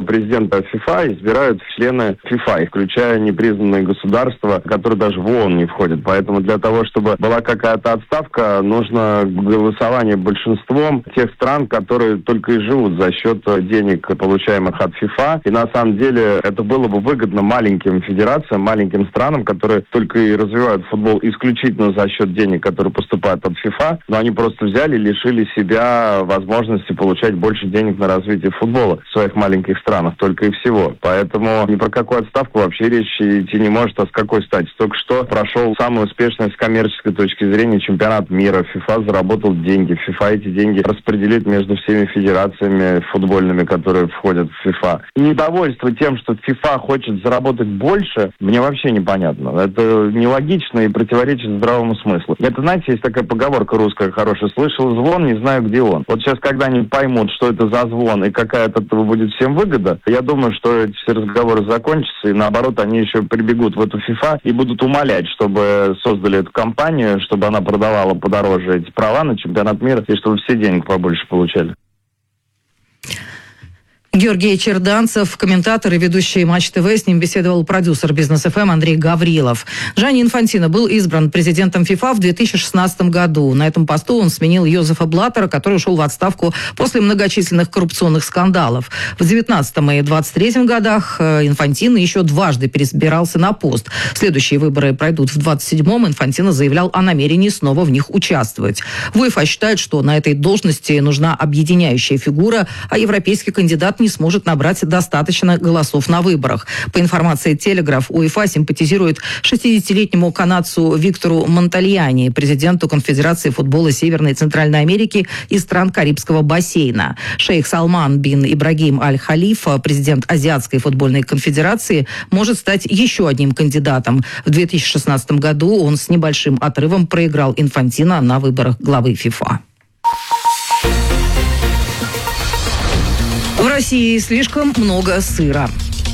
президента ФИФА избирают члены ФИФА, включая непризнанные государства, которые даже в ООН не входят. Поэтому для того, чтобы была какая-то отставка, нужно голосование большинством тех стран, которые только и живут за счет денег, получаемых от ФИФА. И на самом деле это было бы выгодно маленьким федерациям, маленьким странам, которые только и развивают футбол исключительно за счет денег, которые поступают от ФИФА, но они просто взяли и лишили себя возможности получать больше денег на развитие футбола в своих маленьких странах, только и всего. Поэтому ни про какую отставку вообще речь идти не может, а с какой стати? Только что прошел самый успешный с коммерческой точки зрения чемпионат мира. ФИФА заработал деньги. ФИФА эти деньги распределит между всеми федерациями футбольными, которые входят в ФИФА. Недовольство тем, что ФИФА хочет заработать больше, мне вообще непонятно. Это нелогично и противоречит здравому смыслу. Это, знаете, есть такая поговорка русская хорошая: слышал звон, не знаю, где он. Вот сейчас, когда они поймут, что это за звон и какая от этого будет всем выгода, я думаю, что эти все разговоры закончатся, и наоборот, они еще прибегут в эту ФИФА и будут умолять, чтобы создали эту компанию, чтобы она продавала подороже эти права на чемпионат мира, и чтобы все денег побольше получали. Георгий Черданцев, комментатор и ведущий Матч ТВ. С ним беседовал продюсер Бизнес ФМ Андрей Гаврилов. Джанни Инфантино был избран президентом ФИФА в 2016 году. На этом посту он сменил Йозефа Блаттера, который ушел в отставку после многочисленных коррупционных скандалов. В 2019 и 2023 годах Инфантино еще дважды переизбирался на пост. Следующие выборы пройдут в 2027-м. Инфантино заявлял о намерении снова в них участвовать. В УЕФА считает, что на этой должности нужна объединяющая фигура, а европейский кандидат не сможет набрать достаточно голосов на выборах. По информации Телеграф, УЕФА симпатизирует 60-летнему канадцу Виктору Монтальяни, президенту Конфедерации футбола Северной и Центральной Америки и стран Карибского бассейна. Шейх Салман бин Ибрагим Аль-Халифа, президент Азиатской футбольной конфедерации, может стать еще одним кандидатом. В 2016 году он с небольшим отрывом проиграл Инфантино на выборах главы ФИФА. В России слишком много сыра.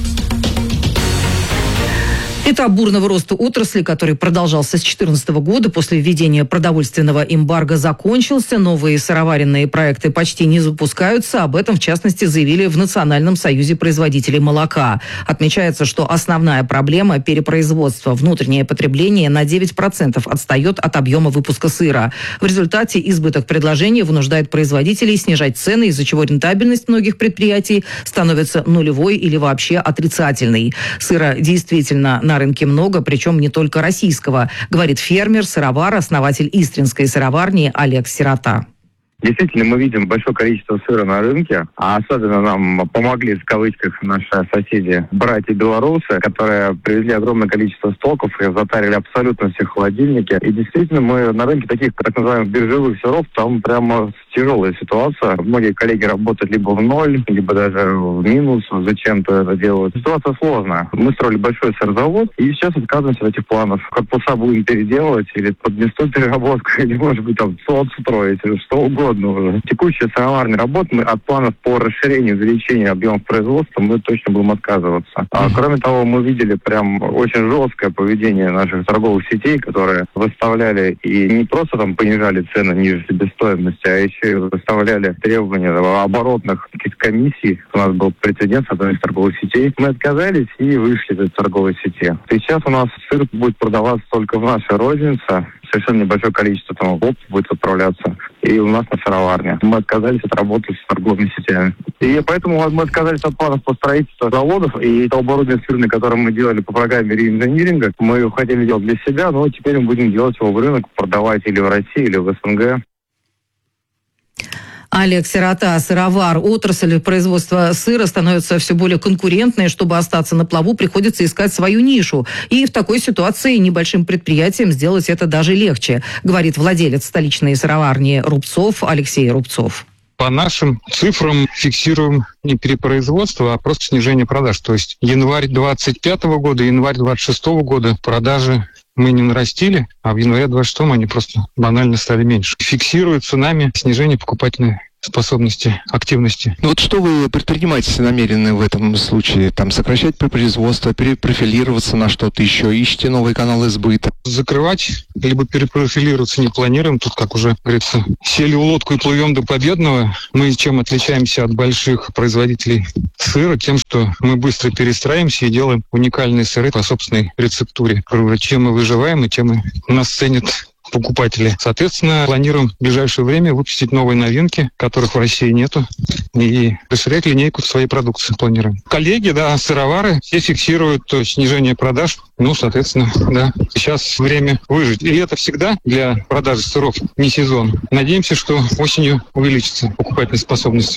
Этап бурного роста отрасли, который продолжался с 2014 года после введения продовольственного эмбарго, закончился. Новые сыроваренные проекты почти не запускаются. Об этом, в частности, заявили в Национальном союзе производителей молока. Отмечается, что основная проблема – перепроизводства. Внутреннее потребление на 9% отстает от объема выпуска сыра. В результате избыток предложения вынуждает производителей снижать цены, из-за чего рентабельность многих предприятий становится нулевой или вообще отрицательной. Сыра действительно на рынке много, причем не только российского, говорит фермер, сыровар, основатель Истринской сыроварни Олег Сирота. Действительно, мы видим большое количество сыра на рынке, а особенно нам помогли, в кавычках, наши соседи, братья белорусы, которые привезли огромное количество стоков и затарили абсолютно все холодильники. И действительно, мы на рынке таких, так называемых, биржевых сыров, там прямо тяжелая ситуация. Многие коллеги работают либо в ноль, либо даже в минус, зачем-то это делают. Ситуация сложная. Мы строили большой сырзавод, и сейчас отказываемся от этих планов. Корпуса будем переделывать, или под мясную переработку, или, может быть, там, соус строить, или что угодно. Текущая сыроварная работа, мы от планов по расширению, увеличению объемов производства мы точно будем отказываться. Кроме того, мы видели прям очень жесткое поведение наших торговых сетей, которые выставляли и не просто там понижали цены ниже себестоимости, а еще и выставляли требования оборотных каких-то комиссий. У нас был прецедент с одной из торговых сетей. Мы отказались и вышли из этой торговой сети. И сейчас у нас сыр будет продаваться только в нашей рознице. Совершенно небольшое количество там в опт будет отправляться. И у нас на сыроварне. Мы отказались от работы с торговыми сетями. И поэтому мы отказались от планов по строительству заводов. И то оборудование сырное, которое мы делали по программе реинжиниринга, мы его хотели делать для себя, но теперь мы будем делать его в рынок, продавать или в России, или в СНГ. Олег Сирота, сыровар. Отрасль производства сыра становится все более конкурентной. Чтобы остаться на плаву, приходится искать свою нишу. И в такой ситуации небольшим предприятиям сделать это даже легче, говорит владелец столичной сыроварни Рубцов Алексей Рубцов. По нашим цифрам фиксируем не перепроизводство, а просто снижение продаж. То есть январь 2025 года, январь 2026 года продажи мы не нарастили, а в январе 26-м они просто банально стали меньше. Фиксируется нами снижение покупательной способности, активности. Ну вот что вы предпринимаете намерены в этом случае? Там сокращать производство, перепрофилироваться на что-то еще? Ищете новые каналы сбыта? Закрывать, либо перепрофилироваться не планируем. Тут, как уже говорится, сели в лодку и плывем до победного. Мы чем отличаемся от больших производителей сыра? Тем, что мы быстро перестраиваемся и делаем уникальные сыры по собственной рецептуре. Чем мы выживаем, и тем нас ценят покупатели. Соответственно, планируем в ближайшее время выпустить новые новинки, которых в России нету, и расширять линейку своей продукции планируем. Коллеги, сыровары, все фиксируют снижение продаж. Соответственно, сейчас время выжить. И это всегда для продажи сыров не сезон. Надеемся, что осенью увеличится покупательная способность.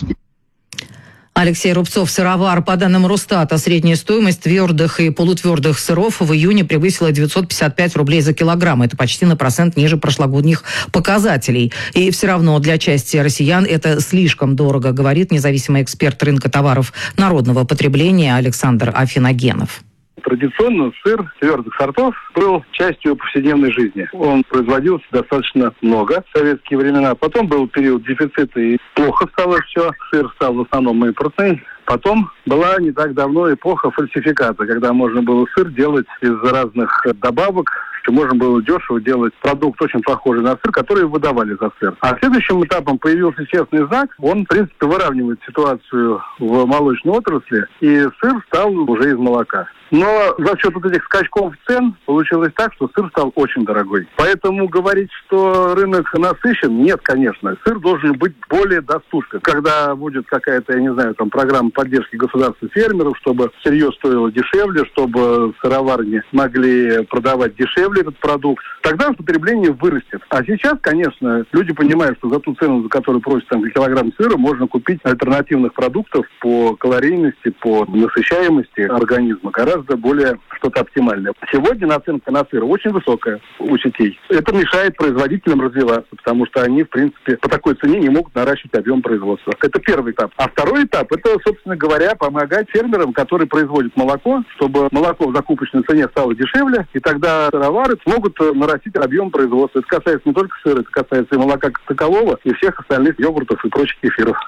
Алексей Рубцов, сыровар. По данным Росстата, средняя стоимость твердых и полутвердых сыров в июне превысила 955 рублей за килограмм. Это почти на 1% ниже прошлогодних показателей. И все равно для части россиян это слишком дорого, говорит независимый эксперт рынка товаров народного потребления Александр Афиногенов. Традиционно сыр твердых сортов был частью повседневной жизни. Он производился достаточно много в советские времена. Потом был период дефицита и плохо стало все. Сыр стал в основном импортный. Потом была не так давно эпоха фальсификации, когда можно было сыр делать из разных добавок, что можно было дешево делать продукт очень похожий на сыр, который выдавали за сыр. А следующим этапом появился честный знак. Он, в принципе, выравнивает ситуацию в молочной отрасли, и сыр стал уже из молока. Но за счет вот этих скачков цен получилось так, что сыр стал очень дорогой. Поэтому говорить, что рынок насыщен, нет, конечно. Сыр должен быть более доступен. Когда будет какая-то, программа поддержки государства фермеров, чтобы сырье стоило дешевле, чтобы сыроварни могли продавать дешевле этот продукт, тогда потребление вырастет. А сейчас, конечно, люди понимают, что за ту цену, за которую просят за килограмм сыра, можно купить альтернативных продуктов по калорийности, по насыщаемости организма гораздо более что-то оптимальное. Сегодня наценка на сыр очень высокая у сетей. Это мешает производителям развиваться, потому что они, в принципе, по такой цене не могут наращивать объем производства. Это первый этап. А второй этап, это, собственно говоря, помогать фермерам, которые производят молоко, чтобы молоко в закупочной цене стало дешевле, и тогда сыровары смогут нарастить объем производства. Это касается не только сыра, это касается и молока как такового, и всех остальных йогуртов и прочих кефиров.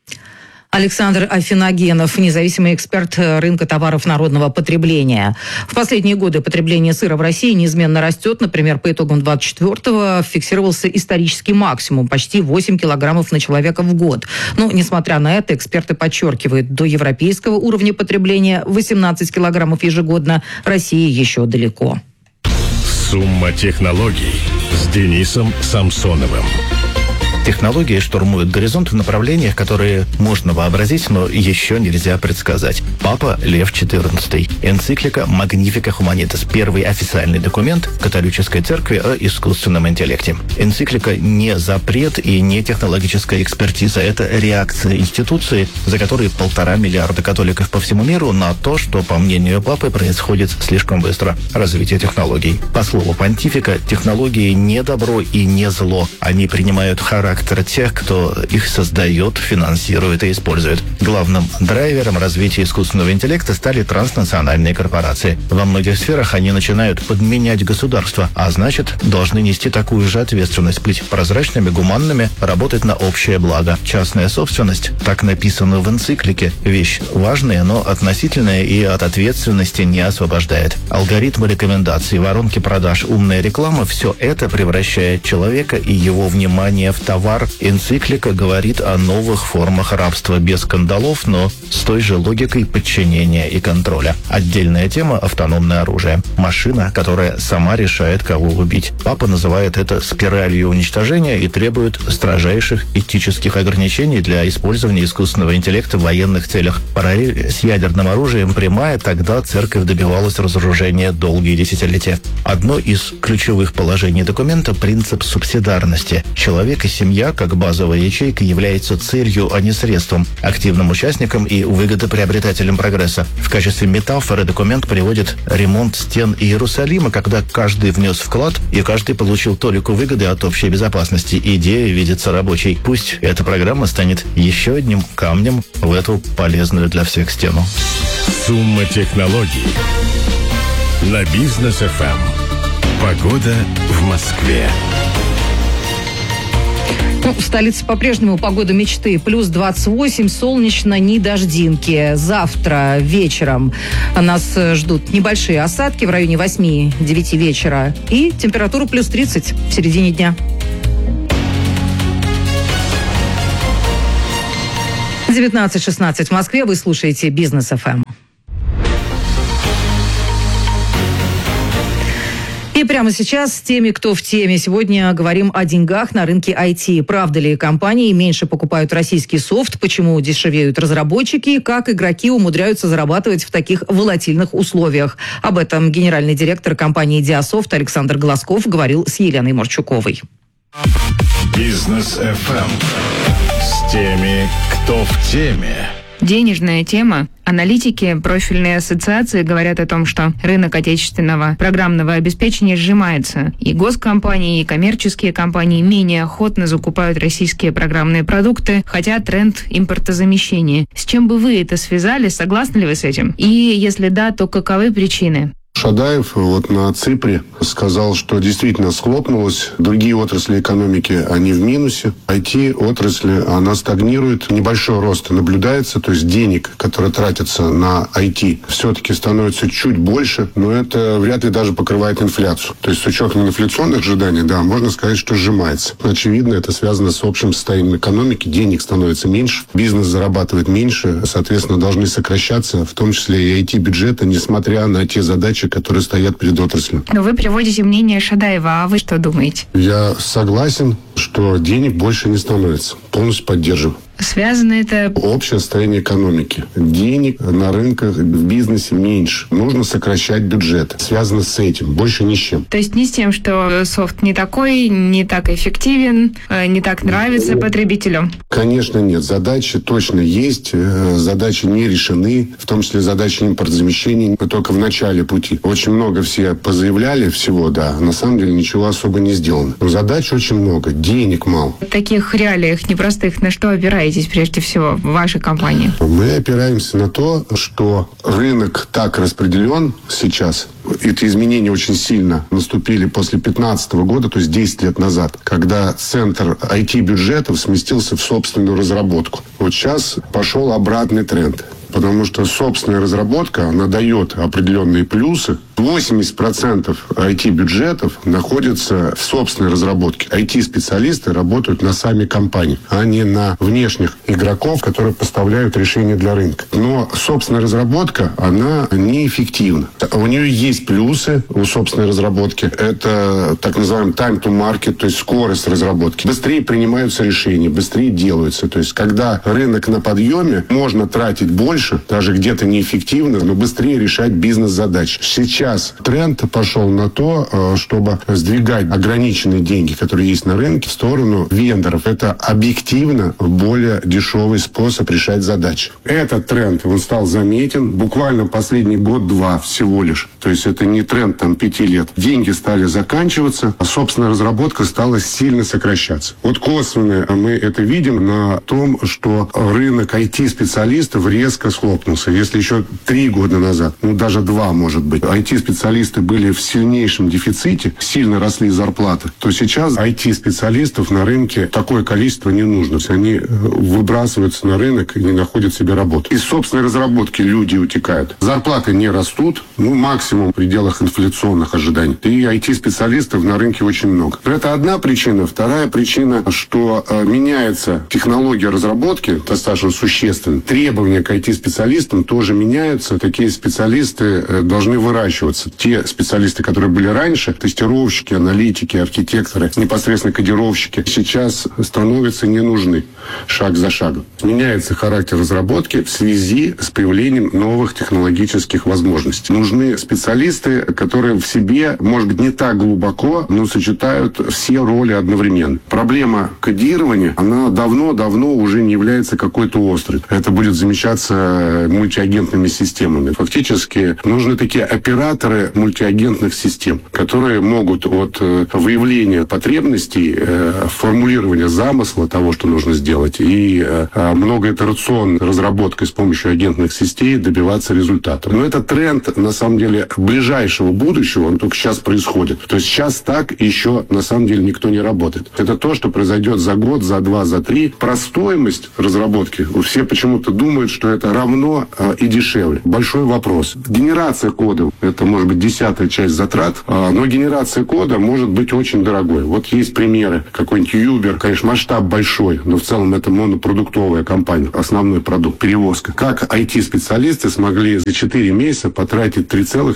Александр Афиногенов, независимый эксперт рынка товаров народного потребления. В последние годы потребление сыра в России неизменно растет. Например, по итогам 24-го фиксировался исторический максимум – почти 8 килограммов на человека в год. Но, несмотря на это, эксперты подчеркивают, до европейского уровня потребления 18 килограммов ежегодно России еще далеко. Сумма технологий с Денисом Самсоновым. Технологии штурмуют горизонт в направлениях, которые можно вообразить, но еще нельзя предсказать. Папа Лев XIV. Энциклика Magnifica Humanitas. Первый официальный документ католической церкви о искусственном интеллекте. Энциклика не запрет и не технологическая экспертиза. Это реакция институции, за которой 1,5 миллиарда католиков по всему миру, на то, что, по мнению папы, происходит слишком быстро. Развитие технологий. По слову понтифика, технологии не добро и не зло. Они принимают характер тех, кто их создает, финансирует и использует. Главным драйвером развития искусственного интеллекта стали транснациональные корпорации. Во многих сферах они начинают подменять государство, а значит, должны нести такую же ответственность, быть прозрачными, гуманными, работать на общее благо. Частная собственность, так написано в энциклике, вещь важная, но относительная и от ответственности не освобождает. Алгоритмы рекомендаций, воронки продаж, умная реклама – все это превращает человека и его внимание в товар. Энциклика говорит о новых формах рабства без кандалов, но с той же логикой подчинения и контроля. Отдельная тема – автономное оружие. Машина, которая сама решает, кого убить. Папа называет это спиралью уничтожения и требует строжайших этических ограничений для использования искусственного интеллекта в военных целях. Параллель с ядерным оружием прямая, тогда церковь добивалась разоружения долгие десятилетия. Одно из ключевых положений документа – принцип субсидарности. Человек и семья как базовая ячейка является целью, а не средством, активным участником и выгодоприобретателем прогресса. В качестве метафоры документ приводит ремонт стен Иерусалима, когда каждый внес вклад и каждый получил толику выгоды от общей безопасности. Идея видится рабочей. Пусть эта программа станет еще одним камнем в эту полезную для всех стену. Сумма технологий на Бизнес ФМ. Погода в Москве. В столице по-прежнему погода мечты. Плюс 28, солнечно, ни дождинки. Завтра вечером нас ждут небольшие осадки в районе 8-9 вечера. И температура плюс 30 в середине дня. 19:16 в Москве. Вы слушаете Бизнес ФМ. И прямо сейчас с теми, кто в теме. Сегодня говорим о деньгах на рынке IT. Правда ли компании меньше покупают российский софт? Почему дешевеют разработчики? Как игроки умудряются зарабатывать в таких волатильных условиях? Об этом генеральный директор компании Диасофт Александр Глазков говорил с Еленой Марчуковой. Бизнес ФМ. С теми, кто в теме. Денежная тема. Аналитики профильной ассоциации говорят о том, что рынок отечественного программного обеспечения сжимается. И госкомпании, и коммерческие компании менее охотно закупают российские программные продукты, хотя тренд импортозамещения. С чем бы вы это связали? Согласны ли вы с этим? И если да, то каковы причины? Шадаев вот на Ципре сказал, что действительно схлопнулось. Другие отрасли экономики, они в минусе. IT-отрасль, она стагнирует. Небольшой рост наблюдается. То есть денег, которые тратятся на IT, все-таки становится чуть больше. Но это вряд ли даже покрывает инфляцию. То есть с учетом инфляционных ожиданий, да, можно сказать, что сжимается. Очевидно, это связано с общим состоянием экономики. Денег становится меньше. Бизнес зарабатывает меньше. Соответственно, должны сокращаться, в том числе и IT-бюджеты, несмотря на те задачи, которые стоят перед отраслью. Но вы приводите мнение Шадаева, а вы что думаете? Я согласен, что денег больше не становится. Полностью поддерживаю. Связано это... Общее состояние экономики. Денег на рынках, в бизнесе меньше. Нужно сокращать бюджет. Связано с этим. Больше ни с чем. То есть не с тем, что софт не такой, не так эффективен, не так нравится потребителю? Конечно, нет. Задачи точно есть. Задачи не решены. В том числе задачи импортозамещения. Мы только в начале пути. Очень много все позаявляли всего, да. На самом деле ничего особо не сделано. Но задач очень много. Денег мало. В таких реалиях непростых на что опираетесь прежде всего в вашей компании? Мы опираемся на то, что рынок так распределен сейчас. Эти изменения очень сильно наступили после 2015 года, то есть 10 лет назад, когда центр IT-бюджетов сместился в собственную разработку. Вот сейчас пошел обратный тренд. Потому что собственная разработка, она дает определенные плюсы. 80% IT-бюджетов находятся в собственной разработке. IT-специалисты работают на сами компании, а не на внешних игроков, которые поставляют решения для рынка. Но собственная разработка, она неэффективна. У нее есть плюсы у собственной разработки. Это так называемый time to market, то есть скорость разработки. Быстрее принимаются решения, быстрее делаются. То есть когда рынок на подъеме, можно тратить больше, даже где-то неэффективно, но быстрее решать бизнес-задачи. Сейчас тренд пошел на то, чтобы сдвигать ограниченные деньги, которые есть на рынке, в сторону вендоров. Это объективно более дешевый способ решать задачи. Этот тренд, он стал заметен буквально последний год-два всего лишь. То есть это не тренд там 5 лет. Деньги стали заканчиваться, а собственная разработка стала сильно сокращаться. Вот косвенно мы это видим на том, что рынок IT-специалистов резко схлопнулся. Если еще 3 года назад, ну даже 2, может быть, IT-специалисты были в сильнейшем дефиците, сильно росли зарплаты, то сейчас IT-специалистов на рынке такое количество не нужно. Они выбрасываются на рынок и не находят себе работу. Из собственной разработки люди утекают. Зарплаты не растут, ну максимум в пределах инфляционных ожиданий. И IT-специалистов на рынке очень много. Но это одна причина. Вторая причина, что меняется технология разработки достаточно существенно. Требования к IT-специалистам тоже меняются. Такие специалисты должны выращиваться. Те специалисты, которые были раньше, тестировщики, аналитики, архитекторы, непосредственно кодировщики, сейчас становятся не нужны шаг за шагом. Меняется характер разработки в связи с появлением новых технологических возможностей. Нужны специалисты, которые в себе, может быть, не так глубоко, но сочетают все роли одновременно. Проблема кодирования, она давно уже не является какой-то острой. Это будет замечаться мультиагентными системами. Фактически нужны такие операторы, операторы мультиагентных систем, которые могут от выявления потребностей, формулирования замысла того, что нужно сделать, и многоитерационной разработкой с помощью агентных сетей добиваться результата. Но это тренд, на самом деле, ближайшего будущего, он только сейчас происходит. То есть сейчас так еще, на самом деле, никто не работает. Это то, что произойдет за год, за два, за три. Про стоимость разработки все почему-то думают, что это равно и дешевле. Большой вопрос. Генерация кода – это, может быть, 10-я часть затрат, но генерация кода может быть очень дорогой. Вот есть примеры. Какой-нибудь Uber, конечно, масштаб большой, но в целом это монопродуктовая компания, основной продукт, перевозка. Как IT-специалисты смогли за 4 месяца потратить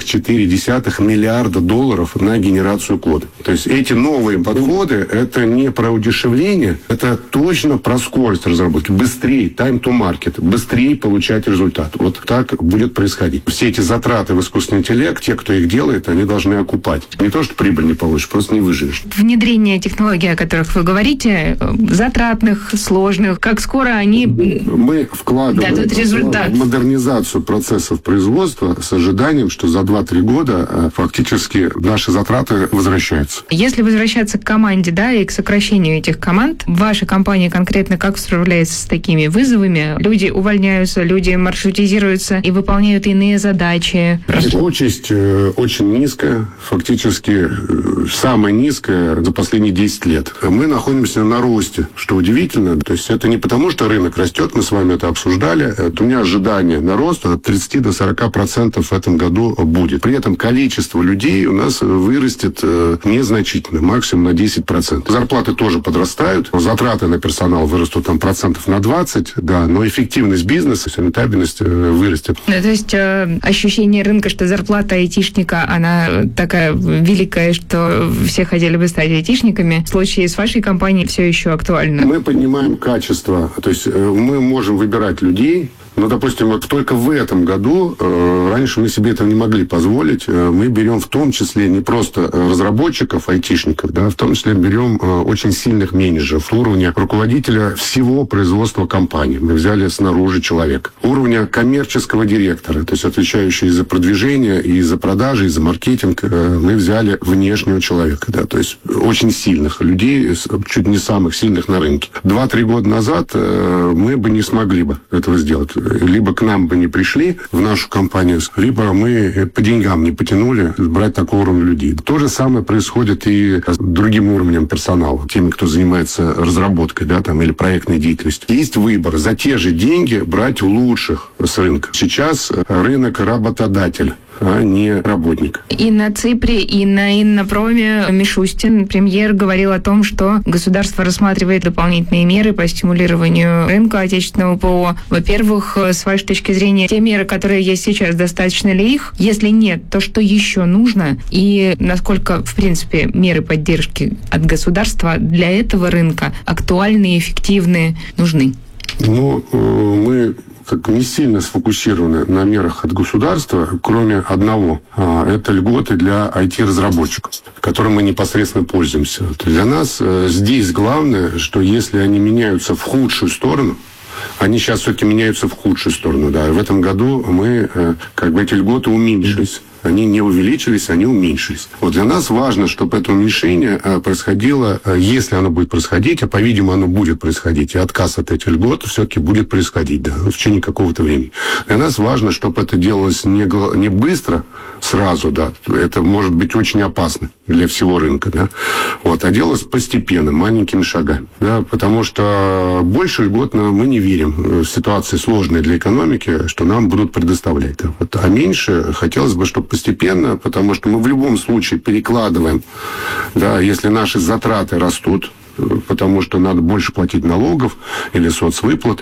3,4 миллиарда долларов на генерацию кода. То есть эти новые подходы – это не про удешевление, это точно про скорость разработки. Быстрее, time to market, быстрее получать результат. Вот так будет происходить. Все эти затраты в искусственный интеллект, те, кто их делает, они должны окупать. Не то, что прибыль не получишь, просто не выживешь. Внедрение технологий, о которых вы говорите, затратных, сложных, как скоро они мы вкладываем дадут результат? В модернизацию процессов производства с ожиданием, что за 2-3 года фактически наши затраты возвращаются. Если возвращаться к команде, да, и к сокращению этих команд, ваша компания конкретно как справляется с такими вызовами? Люди увольняются, люди маршрутизируются и выполняют иные задачи. Участь очень низкая, фактически самая низкая за последние 10 лет. Мы находимся на росте, что удивительно. То есть это не потому, что рынок растет, мы с вами это обсуждали. У меня ожидание на рост от 30 до 40% в этом году будет. При этом количество людей у нас вырастет незначительно, максимум на 10%. Зарплаты тоже подрастают, затраты на персонал вырастут там процентов на 20, да, но эффективность бизнеса, рентабельность вырастет. То есть ощущение рынка, что зарплата айтишника, она такая великая, что все хотели бы стать айтишниками. В случае с вашей компанией все еще актуально. Мы поднимаем качество, то есть мы можем выбирать людей. Но, допустим, вот только в этом году, раньше мы себе этого не могли позволить, мы берем в том числе не просто разработчиков, айтишников, да, в том числе берем очень сильных менеджеров уровня руководителя всего производства компании. Мы взяли снаружи человека. Уровня коммерческого директора, то есть отвечающий и за продвижение, и за продажи, и за маркетинг, мы взяли внешнего человека, да, то есть очень сильных людей, чуть не самых сильных на рынке. 2-3 года назад мы бы не смогли бы этого сделать. Либо к нам бы не пришли в нашу компанию, либо мы по деньгам не потянули брать такого уровня людей. То же самое происходит и с другим уровнем персонала, теми, кто занимается разработкой, да, там, или проектной деятельностью. Есть выбор за те же деньги брать лучших с рынка. Сейчас рынок работодатель, а не работник. И на Ципре, и на Иннопроме Мишустин, премьер, говорил о том, что государство рассматривает дополнительные меры по стимулированию рынка отечественного ПО. Во-первых, с вашей точки зрения, те меры, которые есть сейчас, достаточно ли их? Если нет, то что еще нужно? И насколько, в принципе, меры поддержки от государства для этого рынка актуальны и эффективны, нужны? Ну, мы не сильно сфокусированы на мерах от государства, кроме одного. Это льготы для IT-разработчиков, которым мы непосредственно пользуемся. Для нас здесь главное, что если они меняются в худшую сторону, они сейчас все-таки меняются в худшую сторону. Да. В этом году мы, эти льготы уменьшились. Они не увеличились, они уменьшились. Вот для нас важно, чтобы это уменьшение происходило, если оно будет происходить, а, по-видимому, оно будет происходить, и отказ от этих льгот все-таки будет происходить, да, в течение какого-то времени. Для нас важно, чтобы это делалось не быстро, сразу, да, это может быть очень опасно для всего рынка, да, вот, а делалось постепенно, маленькими шагами, да, потому что больше льгот мы не верим в ситуации сложной для экономики, что нам будут предоставлять, да, вот, а меньше хотелось бы, чтобы постепенно, потому что мы в любом случае перекладываем, да, если наши затраты растут, потому что надо больше платить налогов или соцвыплат,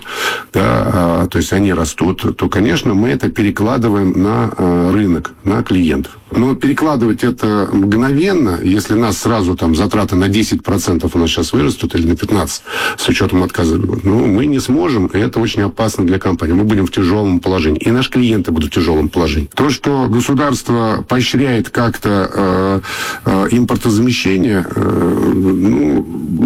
да, то есть они растут, то, конечно, мы это перекладываем на рынок, на клиентов. Но перекладывать это мгновенно, если нас сразу там затраты на 10% у нас сейчас вырастут или на 15% с учетом отказа, мы не сможем, и это очень опасно для компании. Мы будем в тяжелом положении, и наши клиенты будут в тяжелом положении. То, что государство поощряет как-то импортозамещение,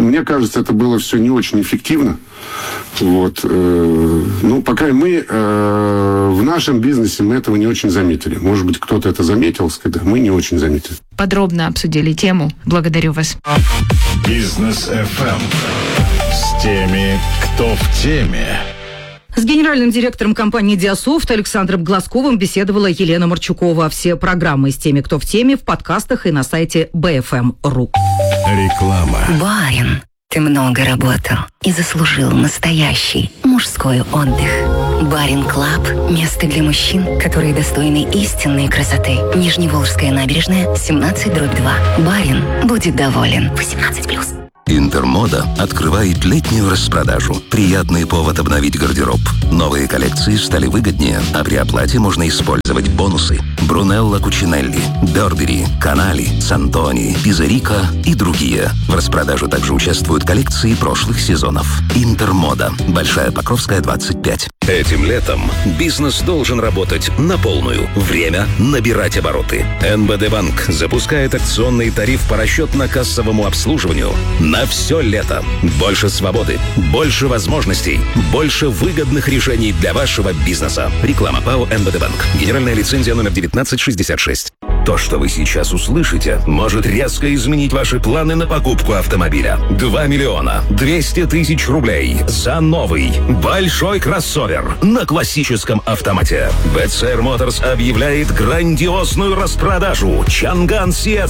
Мне кажется, это было все не очень эффективно. Вот. Ну, по крайней мере, в нашем бизнесе мы этого не очень заметили. Может быть, кто-то это заметил, сказать, мы не очень заметили. Подробно обсудили тему. Благодарю вас. Бизнес FM с теми, кто в теме. С генеральным директором компании «Диасофт» Александром Глазковым беседовала Елена Марчукова. Все программы с теми, кто в теме, в подкастах и на сайте bfm.ru. Реклама. Барин, ты много работал и заслужил настоящий мужской отдых. Барин Клаб – место для мужчин, которые достойны истинной красоты. Нижневолжская набережная, 17/2. Барин будет доволен. 18+. Интермода открывает летнюю распродажу. Приятный повод обновить гардероб. Новые коллекции стали выгоднее, а при оплате можно использовать бонусы. Брунелло Кучинелли, Бербери, Канали, Сантони, Пизарика и другие. В распродаже также участвуют коллекции прошлых сезонов. Интермода. Большая Покровская, 25. Этим летом бизнес должен работать на полную. Время набирать обороты. НБД Банк запускает акционный тариф по расчетно-кассовому обслуживанию на все лето. Больше свободы, больше возможностей, больше выгодных решений для вашего бизнеса. Реклама ПАО НБД Банк. Генеральная лицензия номер 1966. То, что вы сейчас услышите, может резко изменить ваши планы на покупку автомобиля. 2 200 000 рублей за новый большой кроссовер на классическом автомате. BCR Motors объявляет грандиозную распродажу Чанган Sea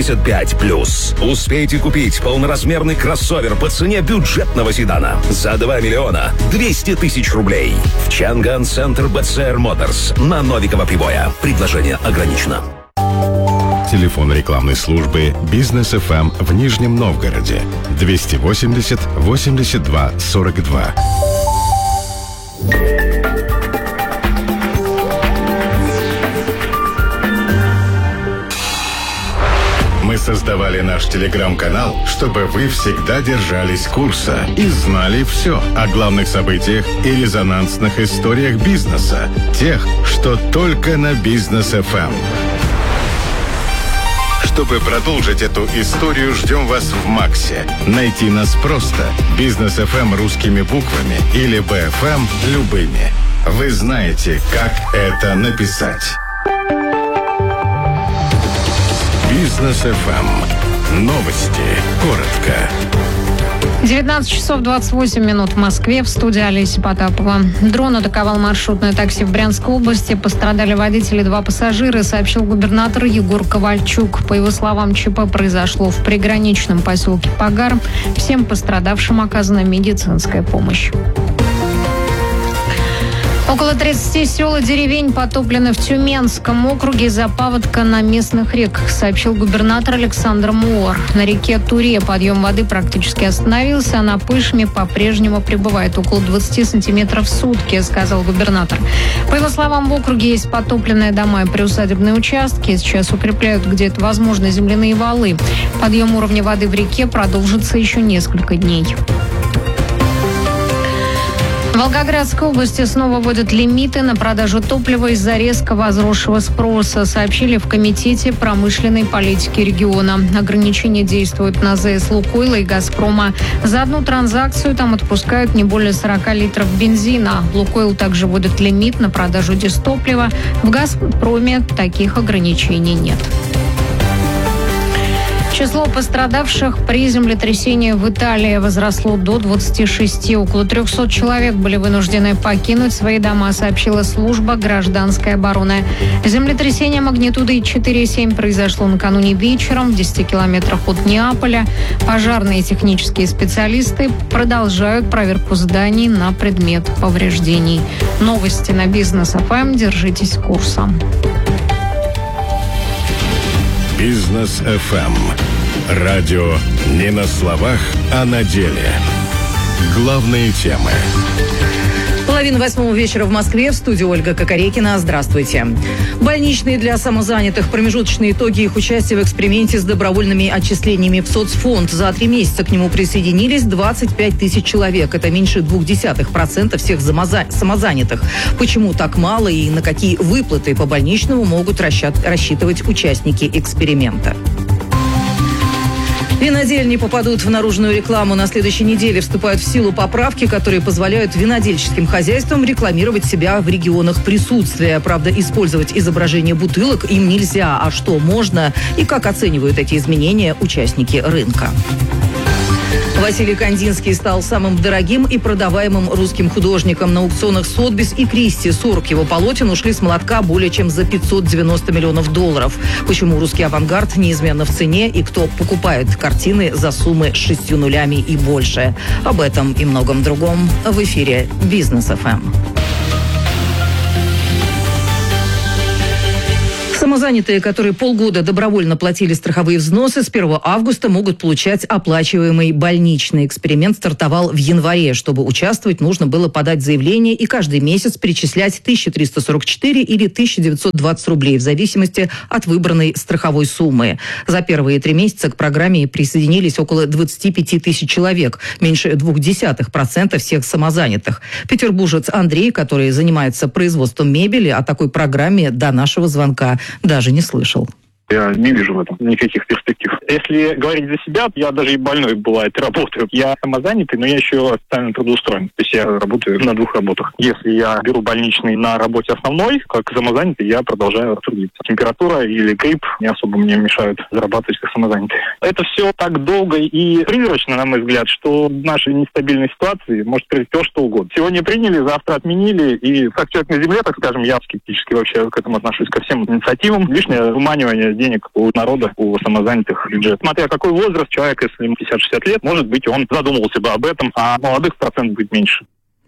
75+. Успейте купить полноразмерный кроссовер по цене бюджетного седана за 2 200 000 рублей. В Чанган Центр BCR Motors на Новикова Прибоя. Предложение ограничено. Телефон рекламной службы «Бизнес FM» в Нижнем Новгороде 280 82 42. Мы создавали наш телеграм-канал, чтобы вы всегда держались курса и знали все о главных событиях и резонансных историях бизнеса, тех, что только на Бизнес FM. Чтобы продолжить эту историю, ждем вас в Максе. Найти нас просто. Бизнес FM русскими буквами или БФМ любыми. Вы знаете, как это написать. Бизнес FM. Новости. Коротко. 19 часов 28 минут в Москве. В студии Олеся Потапова. Дрон атаковал маршрутное такси в Брянской области. Пострадали водители, 2 пассажира, сообщил губернатор Егор Ковальчук. По его словам, ЧП произошло в приграничном поселке Погар. Всем пострадавшим оказана медицинская помощь. Около 30 сел и деревень потоплены в Тюменском округе из-за паводка на местных реках, сообщил губернатор Александр Муур. На реке Туре подъем воды практически остановился, а на Пышме по-прежнему прибывает около 20 сантиметров в сутки, сказал губернатор. По его словам, в округе есть потопленные дома и приусадебные участки. Сейчас укрепляют, где это возможно, земляные валы. Подъем уровня воды в реке продолжится еще несколько дней. В Волгоградской области снова вводят лимиты на продажу топлива из-за резко возросшего спроса, сообщили в Комитете промышленной политики региона. Ограничения действуют на ЗС «Лукойла» и «Газпрома». За одну транзакцию там отпускают не более 40 литров бензина. «Лукойл» также вводит лимит на продажу дистоплива. В «Газпроме» таких ограничений нет. Число пострадавших при землетрясении в Италии возросло до 26. Около 300 человек были вынуждены покинуть свои дома, сообщила служба гражданской обороны. Землетрясение магнитудой 4,7 произошло накануне вечером в 10 километрах от Неаполя. Пожарные и технические специалисты продолжают проверку зданий на предмет повреждений. Новости на Бизнес FM. Держитесь курса. Бизнес FM. Радио не на словах, а на деле. Главные темы. 7:30 вечера в Москве. В студии Ольга Кокорекина. Здравствуйте. Больничные для самозанятых. Промежуточные итоги их участия в эксперименте с добровольными отчислениями в соцфонд. За 3 месяца к нему присоединились 25 тысяч человек. Это меньше 0,2% всех самозанятых. Почему так мало и на какие выплаты по больничному могут рассчитывать участники эксперимента? Винодельни попадут в наружную рекламу. На следующей неделе вступают в силу поправки, которые позволяют винодельческим хозяйствам рекламировать себя в регионах присутствия. Правда, использовать изображение бутылок им нельзя. А что можно и как оценивают эти изменения участники рынка? Василий Кандинский стал самым дорогим и продаваемым русским художником. На аукционах Сотбис и Кристи 40 его полотен ушли с молотка более чем за $590 миллионов. Почему русский авангард неизменно в цене и кто покупает картины за суммы с 6 нулями и больше? Об этом и многом другом в эфире Бизнес ФМ. Самозанятые, которые полгода добровольно платили страховые взносы, с 1 августа могут получать оплачиваемый больничный. Эксперимент стартовал в январе. Чтобы участвовать, нужно было подать заявление и каждый месяц перечислять 1344 или 1920 рублей в зависимости от выбранной страховой суммы. За первые 3 месяца к программе присоединились около 25 тысяч человек, меньше 0,2% всех самозанятых. Петербуржец Андрей, который занимается производством мебели, о такой программе до нашего звонка даже не слышал. Я не вижу в этом никаких перспектив. Если говорить за себя, я даже и больной бывает работаю. Я самозанятый, но я еще официально трудоустроен. То есть я работаю на 2 работах. Если я беру больничный на работе основной, как самозанятый, я продолжаю трудиться. Температура или грипп не особо мне мешают зарабатывать как самозанятый. Это все так долго и призрачно, на мой взгляд, что в нашей нестабильной ситуации может произойти все, что угодно. Сегодня приняли, завтра отменили. И как человек на земле, так скажем, я скептически вообще к этому отношусь, ко всем инициативам. Лишнее выманивание денег у народа, у самозанятых бюджет. Смотря какой возраст человека, если ему 50-60 лет, может быть, он задумывался бы об этом, а молодых процент будет меньше.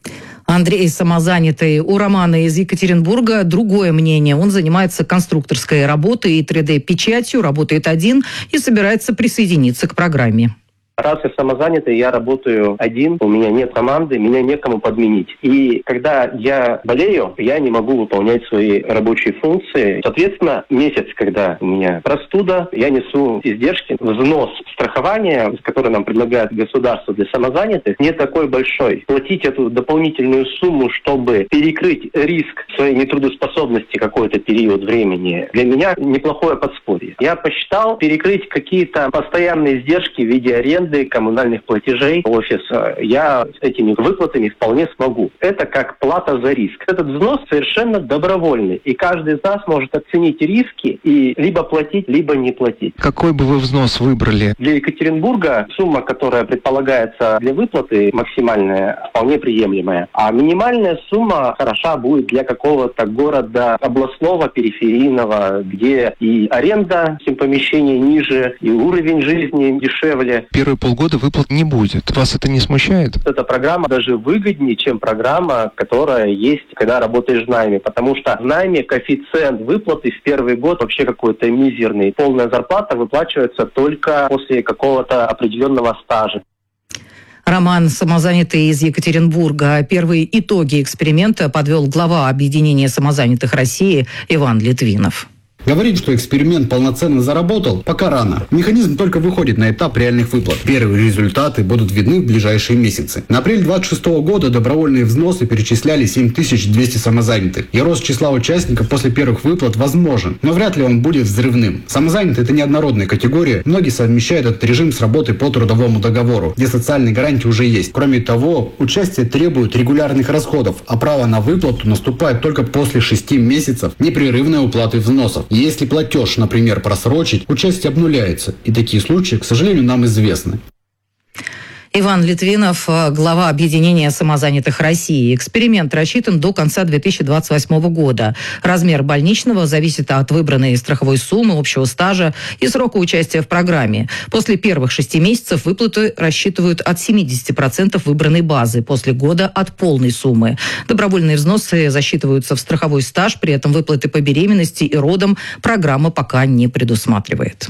Андрей самозанятый. У Романа из Екатеринбурга другое мнение. Он занимается конструкторской работой и 3D-печатью, работает один и собирается присоединиться к программе. Раз я самозанятый, я работаю один, у меня нет команды, меня некому подменить. И когда я болею, я не могу выполнять свои рабочие функции. Соответственно, месяц, когда у меня простуда, я несу издержки. Взнос страхования, который нам предлагает государство для самозанятых, не такой большой. Платить эту дополнительную сумму, чтобы перекрыть риск своей нетрудоспособности какой-то период времени, для меня неплохое подспорье. Я посчитал, перекрыть какие-то постоянные издержки в виде аренды, коммунальных платежей офиса, я с этими выплатами вполне смогу. Это как плата за риск. Этот взнос совершенно добровольный, и каждый из нас может оценить риски и либо платить, либо не платить. Какой бы вы взнос выбрали? Для Екатеринбурга сумма, которая предполагается для выплаты, максимальная, вполне приемлемая. А минимальная сумма хороша будет для какого-то города областного, периферийного, где и аренда помещений ниже, и уровень жизни дешевле. Первые полгода выплат не будет. Вас это не смущает? Эта программа даже выгоднее, чем программа, которая есть, когда работаешь в найме. Потому что в найме коэффициент выплаты в первый год вообще какой-то мизерный. Полная зарплата выплачивается только после какого-то определенного стажа. Роман самозанятый из Екатеринбурга. Первые итоги эксперимента подвел глава объединения самозанятых России Иван Литвинов. Говорить, что эксперимент полноценно заработал, пока рано. Механизм только выходит на этап реальных выплат. Первые результаты будут видны в ближайшие месяцы. На апрель 2026 года добровольные взносы перечисляли 7200 самозанятых. И рост числа участников после первых выплат возможен, но вряд ли он будет взрывным. Самозанятые – это неоднородная категория. Многие совмещают этот режим с работой по трудовому договору, где социальные гарантии уже есть. Кроме того, участие требует регулярных расходов, а право на выплату наступает только после 6 месяцев непрерывной уплаты взносов. Если платеж, например, просрочить, участие обнуляется. И такие случаи, к сожалению, нам известны. Иван Литвинов, глава объединения самозанятых России. Эксперимент рассчитан до конца 2028 года. Размер больничного зависит от выбранной страховой суммы, общего стажа и срока участия в программе. После первых 6 месяцев выплаты рассчитывают от 70% выбранной базы, после года от полной суммы. Добровольные взносы засчитываются в страховой стаж, при этом выплаты по беременности и родам программа пока не предусматривает.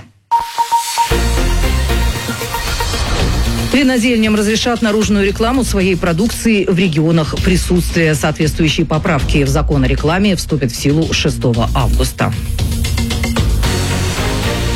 Винодельням разрешат наружную рекламу своей продукции в регионах присутствия. Соответствующие поправки в закон о рекламе вступят в силу 6 августа.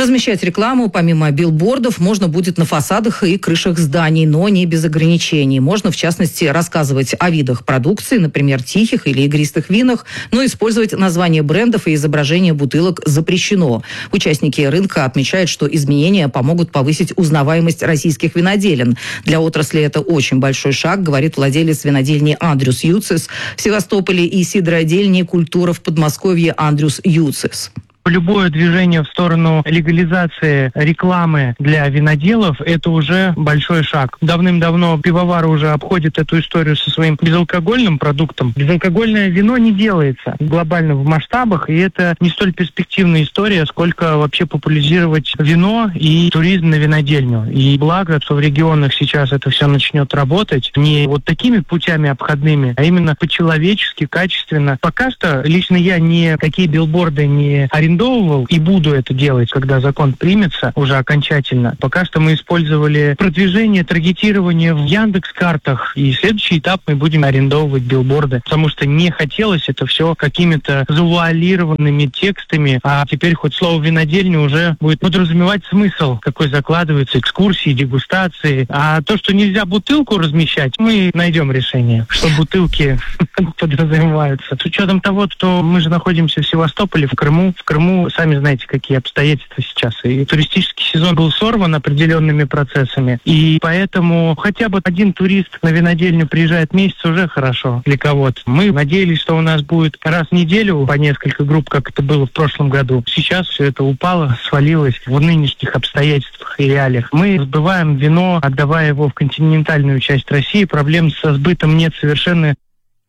Размещать рекламу помимо билбордов можно будет на фасадах и крышах зданий, но не без ограничений. Можно, в частности, рассказывать о видах продукции, например, тихих или игристых винах, но использовать названия брендов и изображения бутылок запрещено. Участники рынка отмечают, что изменения помогут повысить узнаваемость российских виноделин. Для отрасли это очень большой шаг, говорит владелец винодельни Андрюс Юцис в Севастополе и сидроодельни «Культура» в Подмосковье Андрюс Юцис. Любое движение в сторону легализации рекламы для виноделов – это уже большой шаг. Давным-давно пивовары уже обходят эту историю со своим безалкогольным продуктом. Безалкогольное вино не делается глобально в масштабах, и это не столь перспективная история, сколько вообще популяризировать вино и туризм на винодельню. И благо, что в регионах сейчас это все начнет работать не вот такими путями обходными, а именно по-человечески, качественно. Пока что лично я никакие билборды не арендовал и буду это делать, когда закон примется уже окончательно. Пока что мы использовали продвижение, таргетирование в Яндекс.Картах, и следующий этап мы будем арендовывать билборды, потому что не хотелось это все какими-то завуалированными текстами, а теперь хоть слово «винодельня» уже будет подразумевать смысл, какой закладывается, экскурсии, дегустации. А то, что нельзя бутылку размещать, мы найдем решение, что бутылки подразумеваются. С учетом того, что мы же находимся в Севастополе, в Крыму, сами знаете, какие обстоятельства сейчас. И туристический сезон был сорван определенными процессами. И поэтому хотя бы один турист на винодельню приезжает в месяц, уже хорошо для кого-то. Мы надеялись, что у нас будет раз в неделю по несколько групп, как это было в прошлом году. Сейчас все это упало, свалилось в нынешних обстоятельствах и реалиях. Мы сбываем вино, отдавая его в континентальную часть России. Проблем со сбытом нет совершенно.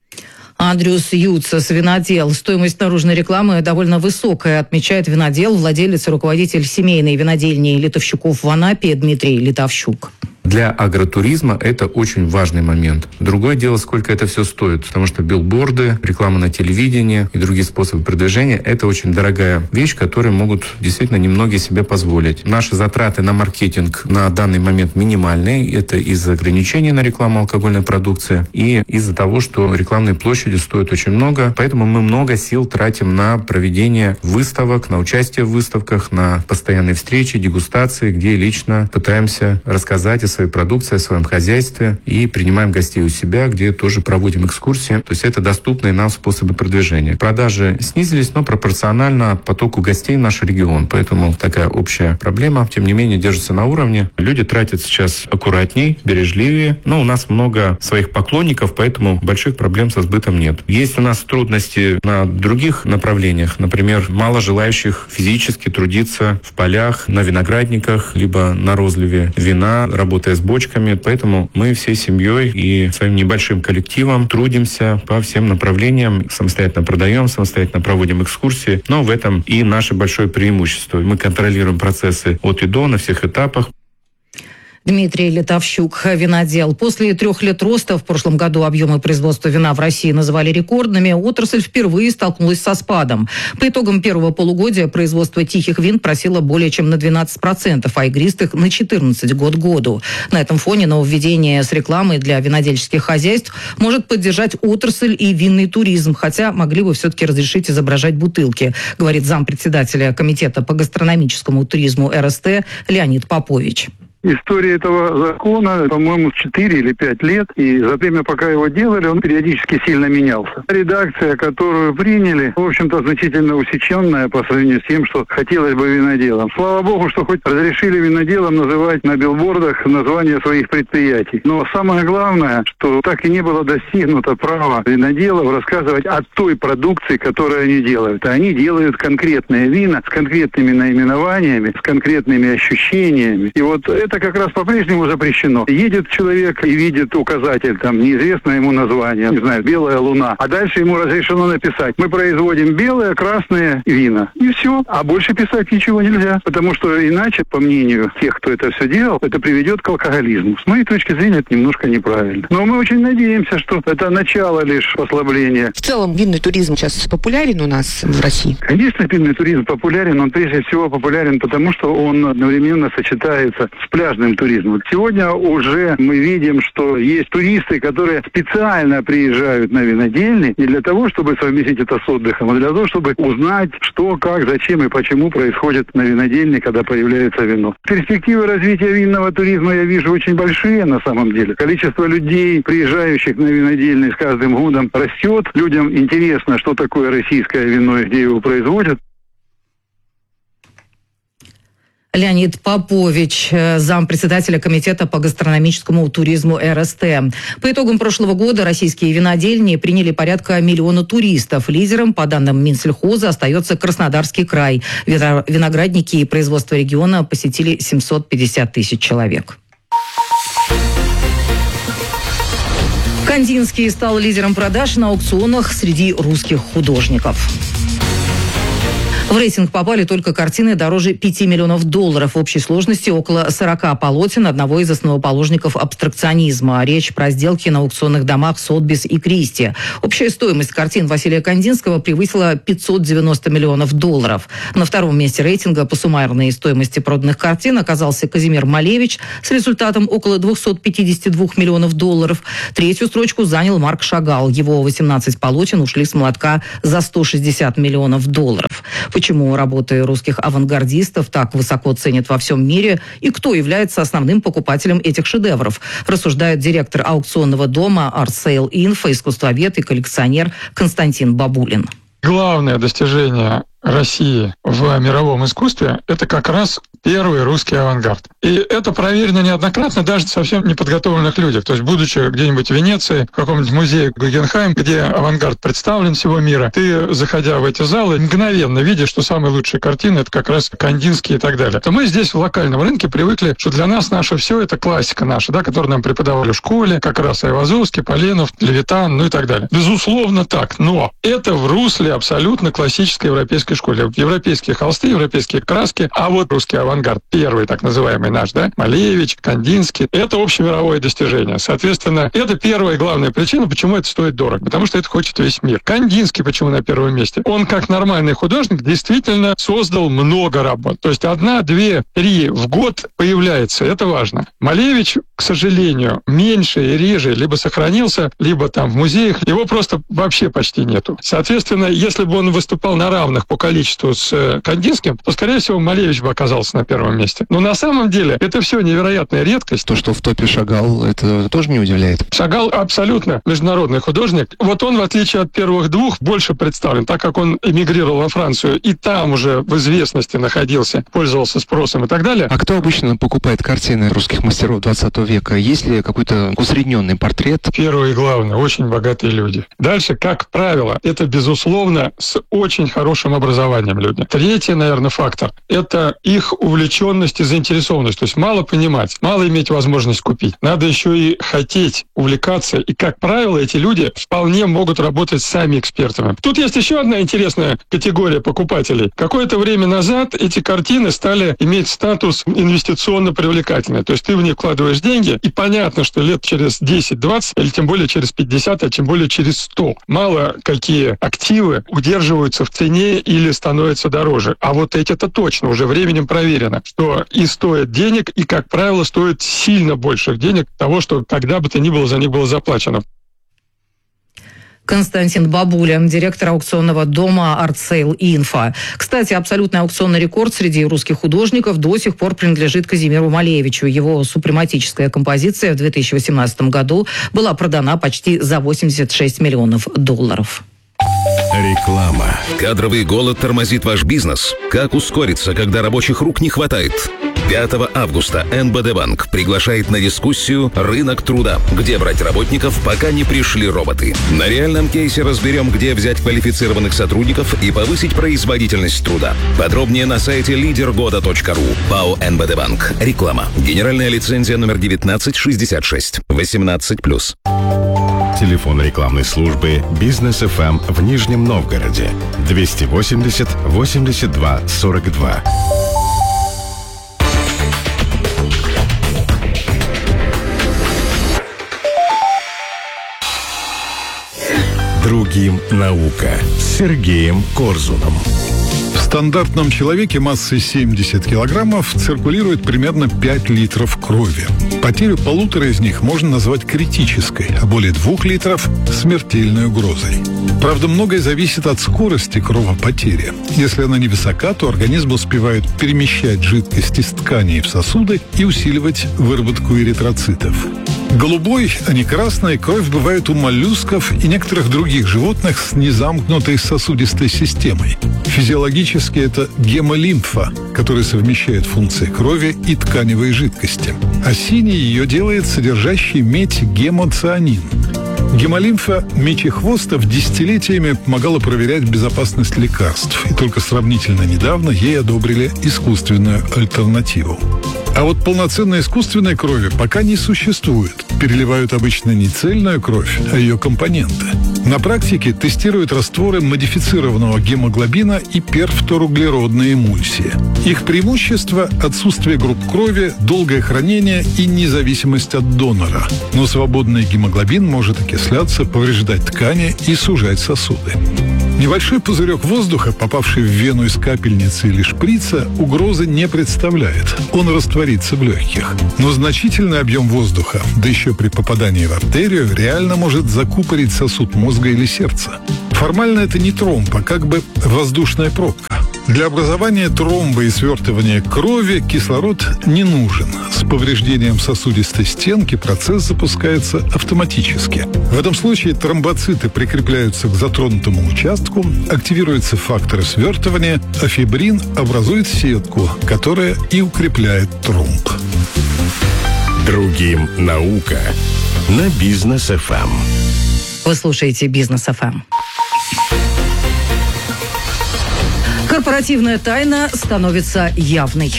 Андрюс Юцис, винодел. Стоимость наружной рекламы довольно высокая, отмечает винодел, владелец и руководитель семейной винодельни Литовщуков в Анапе Дмитрий Литовщук. Для агротуризма это очень важный момент. Другое дело, сколько это все стоит, потому что билборды, реклама на телевидении и другие способы продвижения – это очень дорогая вещь, которую могут действительно немногие себе позволить. Наши затраты на маркетинг на данный момент минимальные. Это из-за ограничений на рекламу алкогольной продукции и из-за того, что рекламные площади стоят очень много. Поэтому мы много сил тратим на проведение выставок, на участие в выставках, на постоянные встречи, дегустации, где лично пытаемся рассказать о своей продукции, о своем хозяйстве и принимаем гостей у себя, где тоже проводим экскурсии. То есть это доступные нам способы продвижения. Продажи снизились, но пропорционально потоку гостей в наш регион. Поэтому такая общая проблема, тем не менее, держится на уровне. Люди тратят сейчас аккуратней, бережливее. Но у нас много своих поклонников, поэтому больших проблем со сбытом нет. Есть у нас трудности на других направлениях. Например, мало желающих физически трудиться в полях, на виноградниках, либо на розливе вина, работая с бочками. Поэтому мы всей семьей и своим небольшим коллективом трудимся по всем направлениям. Самостоятельно продаем, самостоятельно проводим экскурсии. Но в этом и наше большое преимущество. Мы контролируем процессы от и до на всех этапах. Дмитрий Литовщук, винодел. После 3 лет роста в прошлом году объемы производства вина в России называли рекордными. Отрасль впервые столкнулась со спадом. По итогам первого полугодия производство тихих вин просело более чем на 12%, а игристых на 14% год к году. На этом фоне нововведение с рекламой для винодельческих хозяйств может поддержать отрасль и винный туризм, хотя могли бы все-таки разрешить изображать бутылки, говорит зампредседателя комитета по гастрономическому туризму РСТ Леонид Попович. История этого закона, по-моему, 4 или 5 лет, и за время, пока его делали, он периодически сильно менялся. Редакция, которую приняли, в общем-то, значительно усеченная по сравнению с тем, что хотелось бы виноделам. Слава богу, что хоть разрешили виноделам называть на билбордах названия своих предприятий. Но самое главное, что так и не было достигнуто права виноделов рассказывать о той продукции, которую они делают. А они делают конкретные вина с конкретными наименованиями, с конкретными ощущениями. И вот это как раз по-прежнему запрещено. Едет человек и видит указатель, там, неизвестное ему название, не знаю, «Белая луна», а дальше ему разрешено написать: мы производим белые, красные вина. И все. А больше писать ничего нельзя. Потому что иначе, по мнению тех, кто это все делал, это приведет к алкоголизму. С моей точки зрения, это немножко неправильно. Но мы очень надеемся, что это начало лишь послабления. В целом, винный туризм сейчас популярен у нас в России? Конечно, винный туризм популярен. Он прежде всего популярен потому, что он одновременно сочетается с пляжным туризмом. Вот сегодня уже мы видим, что есть туристы, которые специально приезжают на винодельни не для того, чтобы совместить это с отдыхом, а для того, чтобы узнать, что, как, зачем и почему происходит на винодельне, когда появляется вино. Перспективы развития винного туризма я вижу очень большие на самом деле. Количество людей, приезжающих на винодельни, с каждым годом растет. Людям интересно, что такое российское вино и где его производят. Леонид Попович, зампредседателя Комитета по гастрономическому туризму РСТ. По итогам прошлого года российские винодельни приняли порядка 1 миллиона туристов. Лидером, по данным Минсельхоза, остается Краснодарский край. Виноградники и производство региона посетили 750 тысяч человек. Кандинский стал лидером продаж на аукционах среди русских художников. В рейтинг попали только картины дороже $5 миллионов. В общей сложности около 40 полотен одного из основоположников абстракционизма. Речь про сделки на аукционных домах Сотбис и Кристи. Общая стоимость картин Василия Кандинского превысила $590 миллионов. На втором месте рейтинга по суммарной стоимости проданных картин оказался Казимир Малевич с результатом около $252 миллионов. Третью строчку занял Марк Шагал. Его 18 полотен ушли с молотка за $160 миллионов. Почему работы русских авангардистов так высоко ценят во всем мире и кто является основным покупателем этих шедевров, рассуждает директор аукционного дома Art Sale Info, искусствовед и коллекционер Константин Бабулин. Главное достижение России в мировом искусстве – это как раз первый русский авангард. И это проверено неоднократно даже совсем неподготовленных людях. То есть, будучи где-нибудь в Венеции, в каком-нибудь музее Гугенхайм, где авангард представлен всего мира, ты, заходя в эти залы, мгновенно видишь, что самые лучшие картины – это как раз Кандинский и так далее. То мы здесь в локальном рынке привыкли, что для нас наше все – это классика наша, да, которую нам преподавали в школе, как раз Айвазовский, Поленов, Левитан, ну и так далее. Безусловно так, но это в русле абсолютно классической европейской школе. Европейские холсты, европейские краски, а вот русский авангард, первый так называемый наш, да, Малевич, Кандинский, это общемировое достижение. Соответственно, это первая и главная причина, почему это стоит дорого, потому что это хочет весь мир. Кандинский почему на первом месте? Он, как нормальный художник, действительно создал много работ. То есть 1, 2, 3 в год появляется, это важно. Малевич, к сожалению, меньше и реже либо сохранился, либо там в музеях, его просто вообще почти нету. Соответственно, если бы он выступал на равных по количеству с Кандинским, то, скорее всего, Малевич бы оказался на первом месте. Но на самом деле это все невероятная редкость. То, что в топе Шагал, это тоже не удивляет? Шагал абсолютно международный художник. Вот он, в отличие от первых двух, больше представлен, так как он эмигрировал во Францию и там уже в известности находился, пользовался спросом и так далее. А кто обычно покупает картины русских мастеров 20 века? Есть ли какой-то усредненный портрет? Первое и главное, очень богатые люди. Дальше, как правило, это, безусловно, с очень хорошим образованием люди. Третий, наверное, фактор – это их увлеченность и заинтересованность. То есть мало понимать, мало иметь возможность купить. Надо еще и хотеть увлекаться. И, как правило, эти люди вполне могут работать сами экспертами. Тут есть еще одна интересная категория покупателей. Какое-то время назад эти картины стали иметь статус инвестиционно привлекательный. То есть ты в них вкладываешь деньги, и понятно, что лет через 10-20, или тем более через 50, а тем более через 100, мало какие активы удерживаются в цене или становятся дороже. А вот эти-то точно уже временем проверено, что и стоят денег, и, как правило, стоят сильно больших денег того, что когда бы то ни было за них было заплачено. Константин Бабулин, директор аукционного дома Art Sale Info. Кстати, абсолютный аукционный рекорд среди русских художников до сих пор принадлежит Казимиру Малевичу. Его супрематическая композиция в 2018 году была продана почти за $86 миллионов. Реклама. Кадровый голод тормозит ваш бизнес? Как ускориться, когда рабочих рук не хватает? 5 августа НБД Банк приглашает на дискуссию «Рынок труда», где брать работников, пока не пришли роботы. На реальном кейсе разберем, где взять квалифицированных сотрудников и повысить производительность труда. Подробнее на сайте leadergoda.ru. ПАО НБД Банк. Реклама. Генеральная лицензия номер 1966. 18+. Телефон рекламной службы «Бизнес ФМ» в Нижнем Новгороде 280 82 42. Другим наука с Сергеем Корзуном. стандартном человеке массой 70 килограммов циркулирует примерно 5 литров крови. Потерю 1,5 из них можно назвать критической, а более 2 литров – смертельной угрозой. Правда, многое зависит от скорости кровопотери. Если она невысока, то организм успевает перемещать жидкость из тканей в сосуды и усиливать выработку эритроцитов. Голубой, а не красной, кровь бывает у моллюсков и некоторых других животных с незамкнутой сосудистой системой. Физиологически это гемолимфа, которая совмещает функции крови и тканевой жидкости. А синей ее делает содержащий медь гемоцианин. Гемолимфа мечехвостов десятилетиями помогала проверять безопасность лекарств, и только сравнительно недавно ей одобрили искусственную альтернативу. А вот полноценной искусственной крови пока не существует. Переливают обычно не цельную кровь, а ее компоненты. На практике тестируют растворы модифицированного гемоглобина и перфторуглеродные эмульсии. Их преимущество – отсутствие групп крови, долгое хранение и независимость от донора. Но свободный гемоглобин может окисляться, повреждать ткани и сужать сосуды. Небольшой пузырек воздуха, попавший в вену из капельницы или шприца, угрозы не представляет. Он растворится в легких. Но значительный объем воздуха, да еще при попадании в артерию, реально может закупорить сосуд мозга или сердца. Формально это не тромб, а как бы воздушная пробка. Для образования тромба и свертывания крови кислород не нужен. С повреждением сосудистой стенки процесс запускается автоматически. В этом случае тромбоциты прикрепляются к затронутому участку, активируются факторы свертывания, а фибрин образует сетку, которая и укрепляет тромб. Другим наука на Бизнес ФМ. Вы слушаете Бизнес ФМ. Корпоративная тайна становится явной.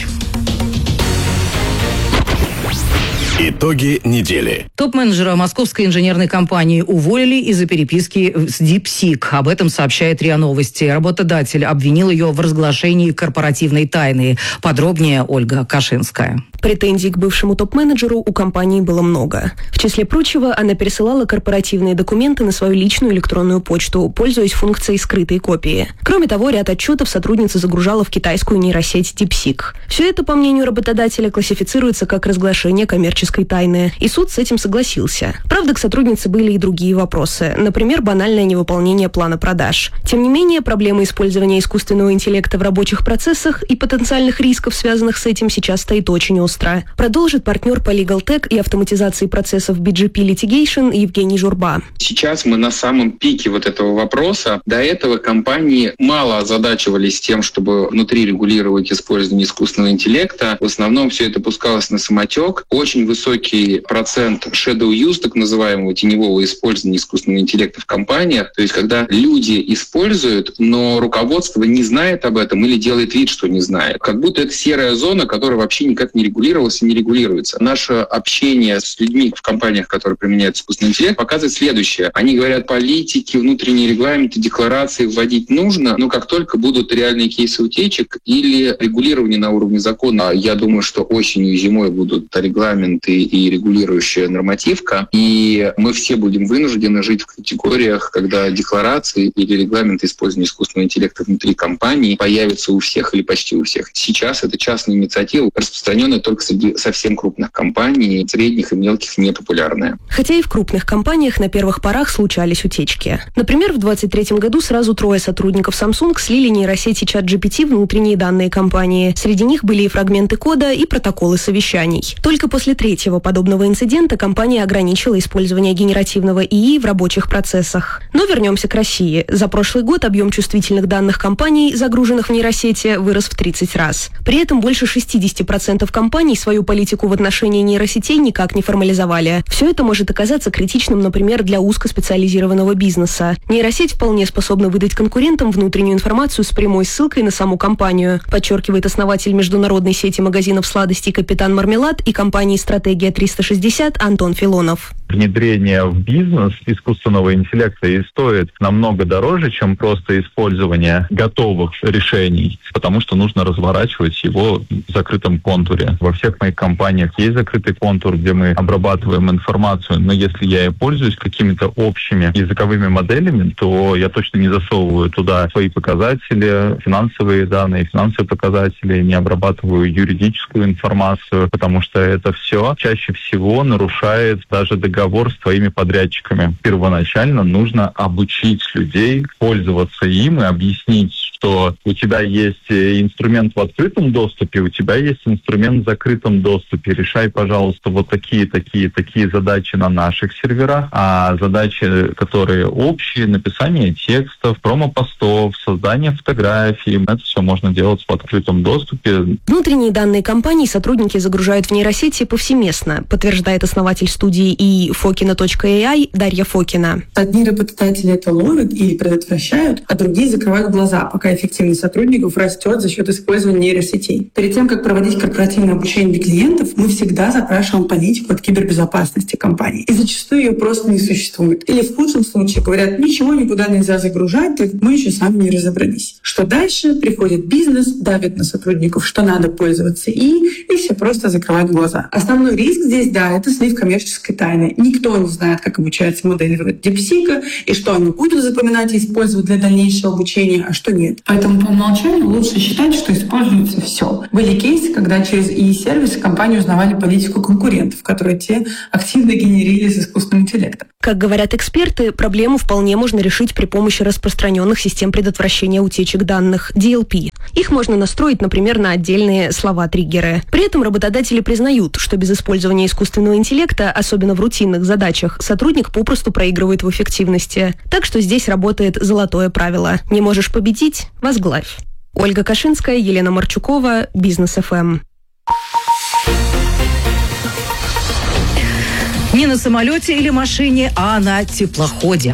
Итоги недели. Топ-менеджера московской инженерной компании уволили из-за переписки с DeepSeek. Об этом сообщает РИА Новости. Работодатель обвинил ее в разглашении корпоративной тайны. Подробнее Ольга Кашинская. Претензий к бывшему топ-менеджеру у компании было много. В числе прочего, она пересылала корпоративные документы на свою личную электронную почту, пользуясь функцией скрытой копии. Кроме того, ряд отчетов сотрудница загружала в китайскую нейросеть DeepSeek. Все это, по мнению работодателя, классифицируется как разглашение коммерческой тайны, и суд с этим согласился. Правда, к сотруднице были и другие вопросы. Например, банальное невыполнение плана продаж. Тем не менее, проблема использования искусственного интеллекта в рабочих процессах и потенциальных рисков, связанных с этим, сейчас стоит очень остро. Продолжит партнер по Legal Tech и автоматизации процессов BGP Litigation Евгений Журба. Сейчас мы на самом пике вот этого вопроса. До этого компании мало озадачивались тем, чтобы внутри регулировать использование искусственного интеллекта. В основном все это пускалось на самотек. Очень высокий процент shadow use, так называемого теневого использования искусственного интеллекта в компаниях. То есть, когда люди используют, но руководство не знает об этом или делает вид, что не знает. Как будто это серая зона, которая вообще никак не регулировалась и не регулируется. Наше общение с людьми в компаниях, которые применяют искусственный интеллект, показывает следующее. Они говорят, политики, внутренние регламенты, декларации вводить нужно, но как только будут реальные кейсы утечек или регулирование на уровне закона, я думаю, что осенью и зимой будут регламенты и регулирующая нормативка, и мы все будем вынуждены жить в категориях, когда декларации или регламенты использования искусственного интеллекта внутри компании появятся у всех или почти у всех. Сейчас это частная инициатива, распространенная только среди совсем крупных компаний, средних и мелких непопулярная. Хотя и в крупных компаниях на первых порах случались утечки. Например, в 2023 году сразу 3 сотрудников Samsung слили нейросети ChatGPT в внутренние данные компании. Среди них были и фрагменты кода, и протоколы совещаний. Только после 3-го подобного инцидента компания ограничила использование генеративного ИИ в рабочих процессах. Но вернемся к России. За прошлый год объем чувствительных данных компаний, загруженных в нейросети, вырос в 30 раз. При этом больше 60% компаний свою политику в отношении нейросетей никак не формализовали. Все это может оказаться критичным, например, для узкоспециализированного бизнеса. Нейросеть вполне способна выдать конкурентам внутреннюю информацию с прямой ссылкой на саму компанию, подчеркивает основатель международной сети магазинов сладостей «Капитан Мармелад» и компании «Стратегия 360» Антон Филонов. внедрение в бизнес искусственного интеллекта и стоит намного дороже, чем просто использование готовых решений, потому что нужно разворачивать его в закрытом контуре. Во всех моих компаниях есть закрытый контур, где мы обрабатываем информацию, но если я и пользуюсь какими-то общими языковыми моделями, то я точно не засовываю туда свои показатели, финансовые данные, финансовые показатели, не обрабатываю юридическую информацию, потому что это все чаще всего нарушает даже договор с твоими подрядчиками. Первоначально нужно обучить людей пользоваться им и объяснить, что у тебя есть инструмент в открытом доступе, у тебя есть инструмент в закрытом доступе. Решай, пожалуйста, вот такие задачи на наших серверах, а задачи, которые общие, написание текстов, промо-постов, создание фотографий, это все можно делать в открытом доступе. Внутренние данные компаний сотрудники загружают в нейросети повсеместно, подтверждает основатель студии ИИ Fokina.ai Дарья Фокина. Одни работодатели это ловят или предотвращают, а другие закрывают глаза, пока эффективность сотрудников растет за счет использования нейросетей. Перед тем, как проводить корпоративное обучение для клиентов, мы всегда запрашиваем политику от кибербезопасности компании. И зачастую ее просто не существует. Или в худшем случае говорят, ничего никуда нельзя загружать, так мы еще сами не разобрались. Что дальше? Приходит бизнес, давит на сотрудников, что надо пользоваться и все просто закрывают глаза. Основной риск здесь, да, это слив коммерческой тайны. Никто не знает, как обучается моделировать DeepSeek и что они будут запоминать и использовать для дальнейшего обучения, а что нет. Поэтому по умолчанию лучше считать, что используется все. Были кейсы, когда через ИИ-сервисы компании узнавали политику конкурентов, которые те активно генерили с искусственным интеллектом. Как говорят эксперты, проблему вполне можно решить при помощи распространенных систем предотвращения утечек данных DLP. Их можно настроить, например, на отдельные слова-триггеры. При этом работодатели признают, что без использования искусственного интеллекта, особенно в рутинных задачах, сотрудник попросту проигрывает в эффективности. Так что здесь работает золотое правило. Не можешь победить – возглавь. Ольга Кашинская, Елена Марчукова, Бизнес ФМ. Не на самолете или машине, а на теплоходе.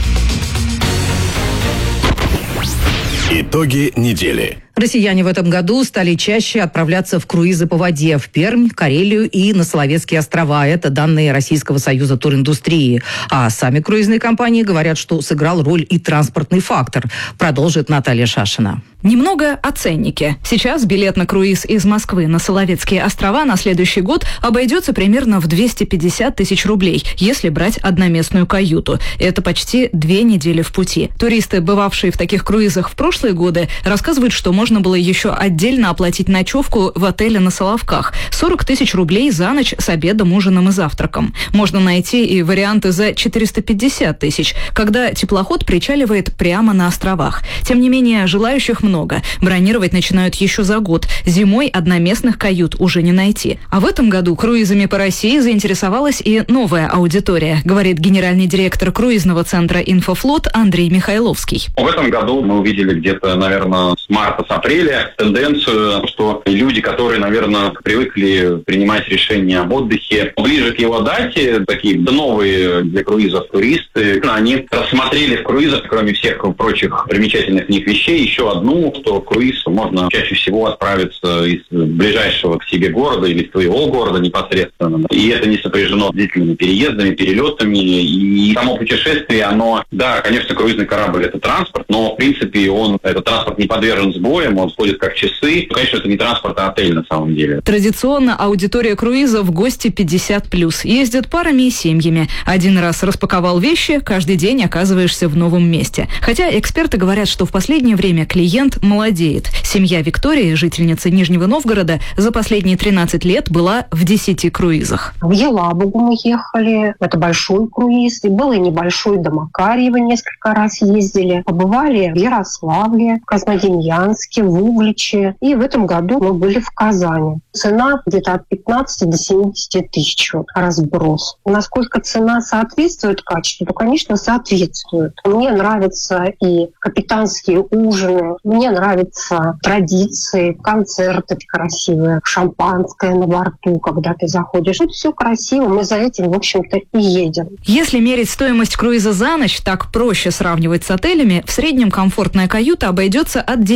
Итоги недели. Россияне в этом году стали чаще отправляться в круизы по воде в Пермь, Карелию и на Соловецкие острова. Это данные Российского союза туриндустрии. А сами круизные компании говорят, что сыграл роль и транспортный фактор. Продолжит Наталья Шашина. Немного о ценнике. Сейчас билет на круиз из Москвы на Соловецкие острова на следующий год обойдется примерно в 250 тысяч рублей, если брать одноместную каюту. Это почти 2 недели в пути. Туристы, бывавшие в таких круизах в прошлые годы, рассказывают, что можно было еще отдельно оплатить ночевку в отеле на Соловках. 40 тысяч рублей за ночь с обедом, ужином и завтраком. Можно найти и варианты за 450 тысяч, когда теплоход причаливает прямо на островах. Тем не менее, желающих много. Бронировать начинают еще за год. Зимой одноместных кают уже не найти. А в этом году круизами по России заинтересовалась и новая аудитория, говорит генеральный директор круизного центра «Инфофлот» Андрей Михайловский. В этом году мы увидели где-то, наверное, с марта, с апреля тенденцию, что люди, которые, наверное, привыкли принимать решения об отдыхе ближе к его дате, такие новые для круизов туристы, они рассмотрели в круизах, кроме всех прочих примечательных в них вещей, еще одну, что в круиз можно чаще всего отправиться из ближайшего к себе города или из твоего города непосредственно. И это не сопряжено с длительными переездами, перелетами. И само путешествие, оно, да, конечно, круизный корабль – это транспорт, но, в принципе, этот транспорт не подвержен сбоям, он ходит как часы. Конечно, это не транспорт, а отель на самом деле. Традиционно аудитория круиза в гости 50+. Ездят парами и семьями. Один раз распаковал вещи, каждый день оказываешься в новом месте. Хотя эксперты говорят, что в последнее время клиент молодеет. Семья Виктории, жительница Нижнего Новгорода, за последние 13 лет была в 10 круизах. В Елабугу мы ехали. Это большой круиз. И был и небольшой до Макарьева несколько раз ездили. Побывали в Ярославле, в Краснодемьянске, в Угличе. И в этом году мы были в Казани. Цена где-то от 15 до 70 тысяч. Разброс. Насколько цена соответствует качеству, то, конечно, соответствует. Мне нравятся и капитанские ужины, мне нравятся традиции, концерты красивые, шампанское на борту, когда ты заходишь. Это все красиво, мы за этим, в общем-то, и едем. Если мерить стоимость круиза за ночь, так проще сравнивать с отелями, в среднем комфортная каюта обойдется от 10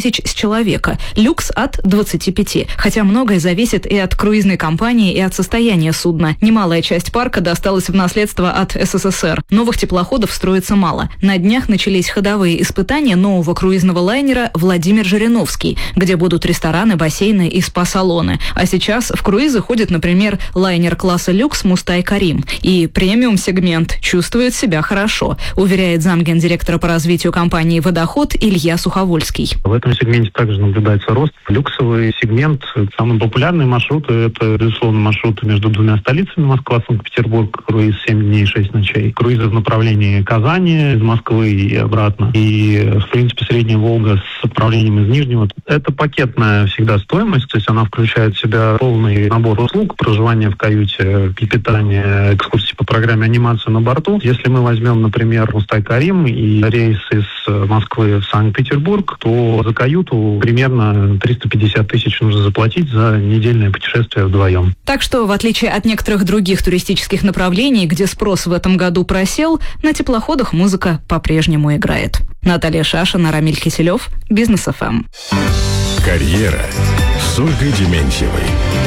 тысяч с человека, люкс от 25. Хотя многое зависит и от круизной компании, и от состояния судна. Немалая часть парка досталась в наследство от СССР. Новых теплоходов строится мало. На днях начались ходовые испытания нового круизного лайнера «Владимир Жириновский», где будут рестораны, бассейны и спа-салоны. А сейчас в круизы ходит, например, лайнер класса люкс «Мустай Карим». И премиум-сегмент чувствует себя хорошо, уверяет замгендиректора по развитию компании «Водоход» Илья Суховольский. В этом сегменте также наблюдается рост. Люксовый сегмент, самые популярные маршруты, это, безусловно, маршруты между двумя столицами: Москва, Санкт-Петербург, круиз 7 дней, 6 ночей. Круизы в направлении Казани, из Москвы и обратно. И, в принципе, Средняя Волга с отправлением из Нижнего. Это пакетная всегда стоимость, то есть она включает в себя полный набор услуг: проживание в каюте, питание, экскурсии по программе анимации на борту. Если мы возьмем, например, Мустай Карим и рейс из Москвы в Санкт-Петербург, то за каюту примерно 350 тысяч нужно заплатить за недельное путешествие вдвоем. Так что, в отличие от некоторых других туристических направлений, где спрос в этом году просел, на теплоходах музыка по-прежнему играет. Наталья Шашина, Рамиль Киселев, Бизнес ФМ. Карьера с Ольгой Дементьевой.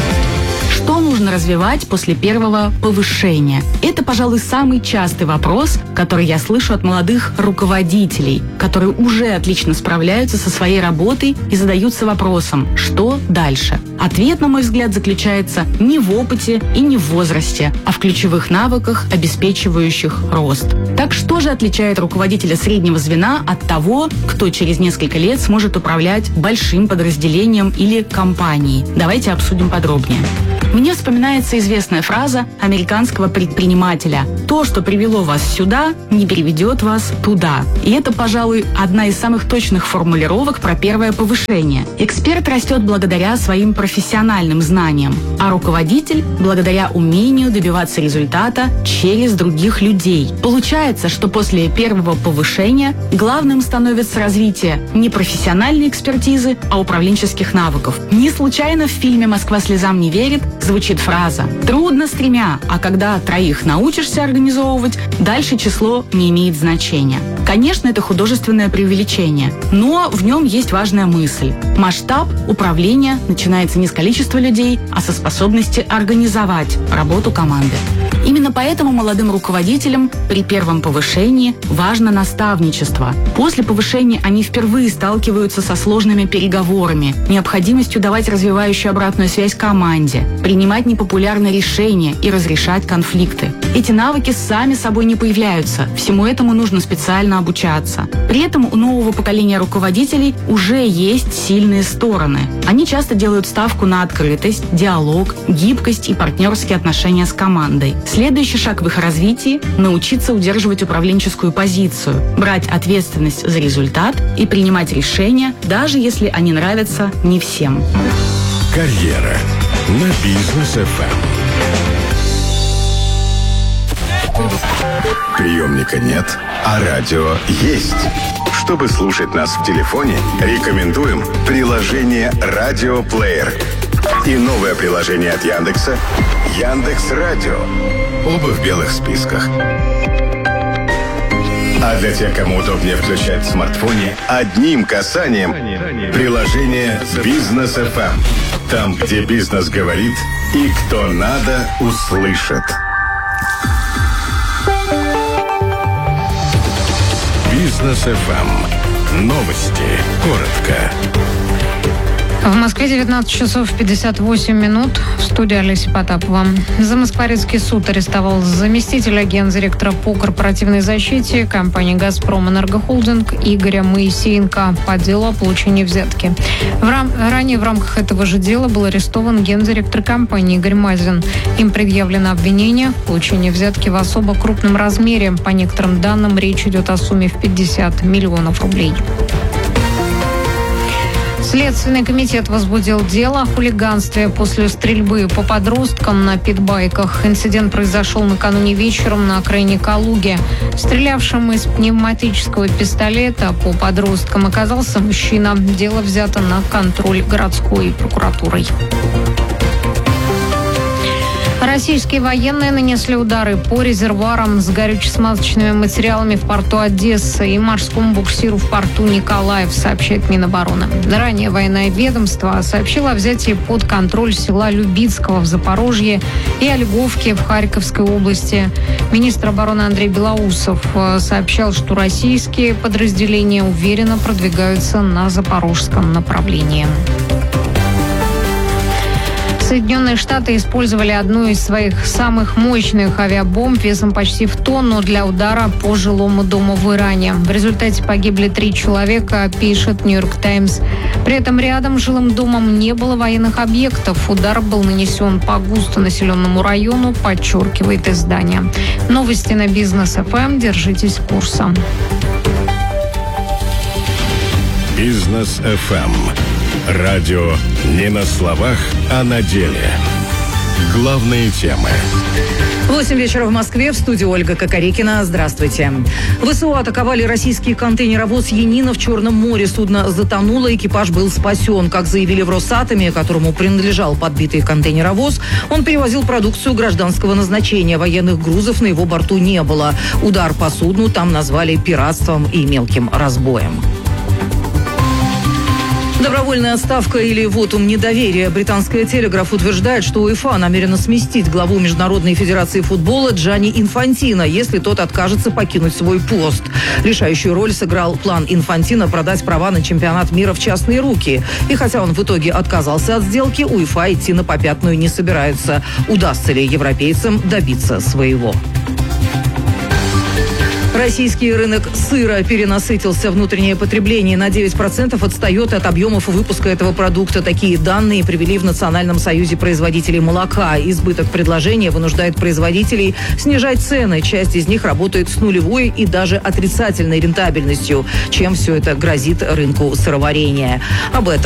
Что нужно развивать после первого повышения? Это, пожалуй, самый частый вопрос, который я слышу от молодых руководителей, которые уже отлично справляются со своей работой и задаются вопросом, что дальше? Ответ, на мой взгляд, заключается не в опыте и не в возрасте, а в ключевых навыках, обеспечивающих рост. Так что же отличает руководителя среднего звена от того, кто через несколько лет сможет управлять большим подразделением или компанией? Давайте обсудим подробнее. Мне вспоминается известная фраза американского предпринимателя: «То, что привело вас сюда, не приведет вас туда». И это, пожалуй, одна из самых точных формулировок про первое повышение. Эксперт растет благодаря своим профессиональным знаниям, а руководитель – благодаря умению добиваться результата через других людей. Получается, что после первого повышения главным становится развитие не профессиональной экспертизы, а управленческих навыков. Не случайно в фильме «Москва слезам не верит» звучит фраза: «Трудно с тремя, а когда троих научишься организовывать, дальше число не имеет значения». Конечно, это художественное преувеличение, но в нем есть важная мысль. Масштаб управления начинается не с количества людей, а со способности организовать работу команды. Именно поэтому молодым руководителям при первом повышении важно наставничество. После повышения они впервые сталкиваются со сложными переговорами, необходимостью давать развивающую обратную связь команде, принимать непопулярные решения и разрешать конфликты. Эти навыки сами собой не появляются, всему этому нужно специально обучаться. При этом у нового поколения руководителей уже есть сильные стороны. Они часто делают ставку на открытость, диалог, гибкость и партнерские отношения с командой. Следующий шаг в их развитии – научиться удерживать управленческую позицию, брать ответственность за результат и принимать решения, даже если они нравятся не всем. Карьера на Бизнес ФМ. Приемника нет, а радио есть. Чтобы слушать нас в телефоне, рекомендуем приложение «Радиоплеер» и новое приложение от Яндекса «Яндекс.Радио». Оба в белых списках. А для тех, кому удобнее включать в смартфоне, одним касанием приложение «Бизнес ФМ». Там, где бизнес говорит и кто надо, услышит. Бизнес ФМ. Новости. Коротко. В Москве 19 часов 58 минут. В студии Олеся Потапова. Замоскворецкий суд арестовал заместителя гендиректора по корпоративной защите компании «Газпром Энергохолдинг» Игоря Моисеенко по делу о получении взятки. Ранее в рамках этого же дела был арестован гендиректор компании Игорь Мазин. Им предъявлено обвинение в получении взятки в особо крупном размере. По некоторым данным, речь идет о сумме в 50 миллионов рублей. Следственный комитет возбудил дело о хулиганстве после стрельбы по подросткам на питбайках. Инцидент произошел накануне вечером на окраине Калуги. Стрелявшим из пневматического пистолета по подросткам оказался мужчина. Дело взято на контроль городской прокуратурой. Российские военные нанесли удары по резервуарам с горюче-смазочными материалами в порту Одессы и морскому буксиру в порту Николаев, сообщает Минобороны. Ранее военное ведомство сообщило о взятии под контроль села Любицкого в Запорожье и Ольговки в Харьковской области. Министр обороны Андрей Белоусов сообщал, что российские подразделения уверенно продвигаются на запорожском направлении. Соединенные Штаты использовали одну из своих самых мощных авиабомб весом почти в тонну для удара по жилому дому в Иране. В результате погибли 3 человека, пишет «Нью-Йорк Таймс». При этом рядом с жилым домом не было военных объектов. Удар был нанесен по густонаселенному району, подчеркивает издание. Новости на Бизнес ФМ. Держитесь курса. Бизнес ФМ. Радио не на словах, а на деле. Главные темы. 8 вечера в Москве. В студии Ольга Кокорекина. Здравствуйте. ВСУ атаковали российский контейнеровоз «Янина» в Черном море. Судно затонуло, экипаж был спасен. Как заявили в Росатоме, которому принадлежал подбитый контейнеровоз, он перевозил продукцию гражданского назначения. Военных грузов на его борту не было. Удар по судну там назвали пиратством и мелким разбоем. Добровольная отставка или вотум недоверия. Британская «Телеграф» утверждает, что УЕФА намерена сместить главу Международной федерации футбола Джанни Инфантино, если тот откажется покинуть свой пост. Решающую роль сыграл план Инфантино продать права на чемпионат мира в частные руки. И хотя он в итоге отказался от сделки, УЕФА идти на попятную не собирается. Удастся ли европейцам добиться своего? Российский рынок сыра перенасытился. Внутреннее потребление на 9% отстает от объемов выпуска этого продукта. Такие данные привели в Национальном союзе производителей молока. Избыток предложения вынуждает производителей снижать цены. Часть из них работает с нулевой и даже отрицательной рентабельностью. Чем все это грозит рынку сыроварения? Об этом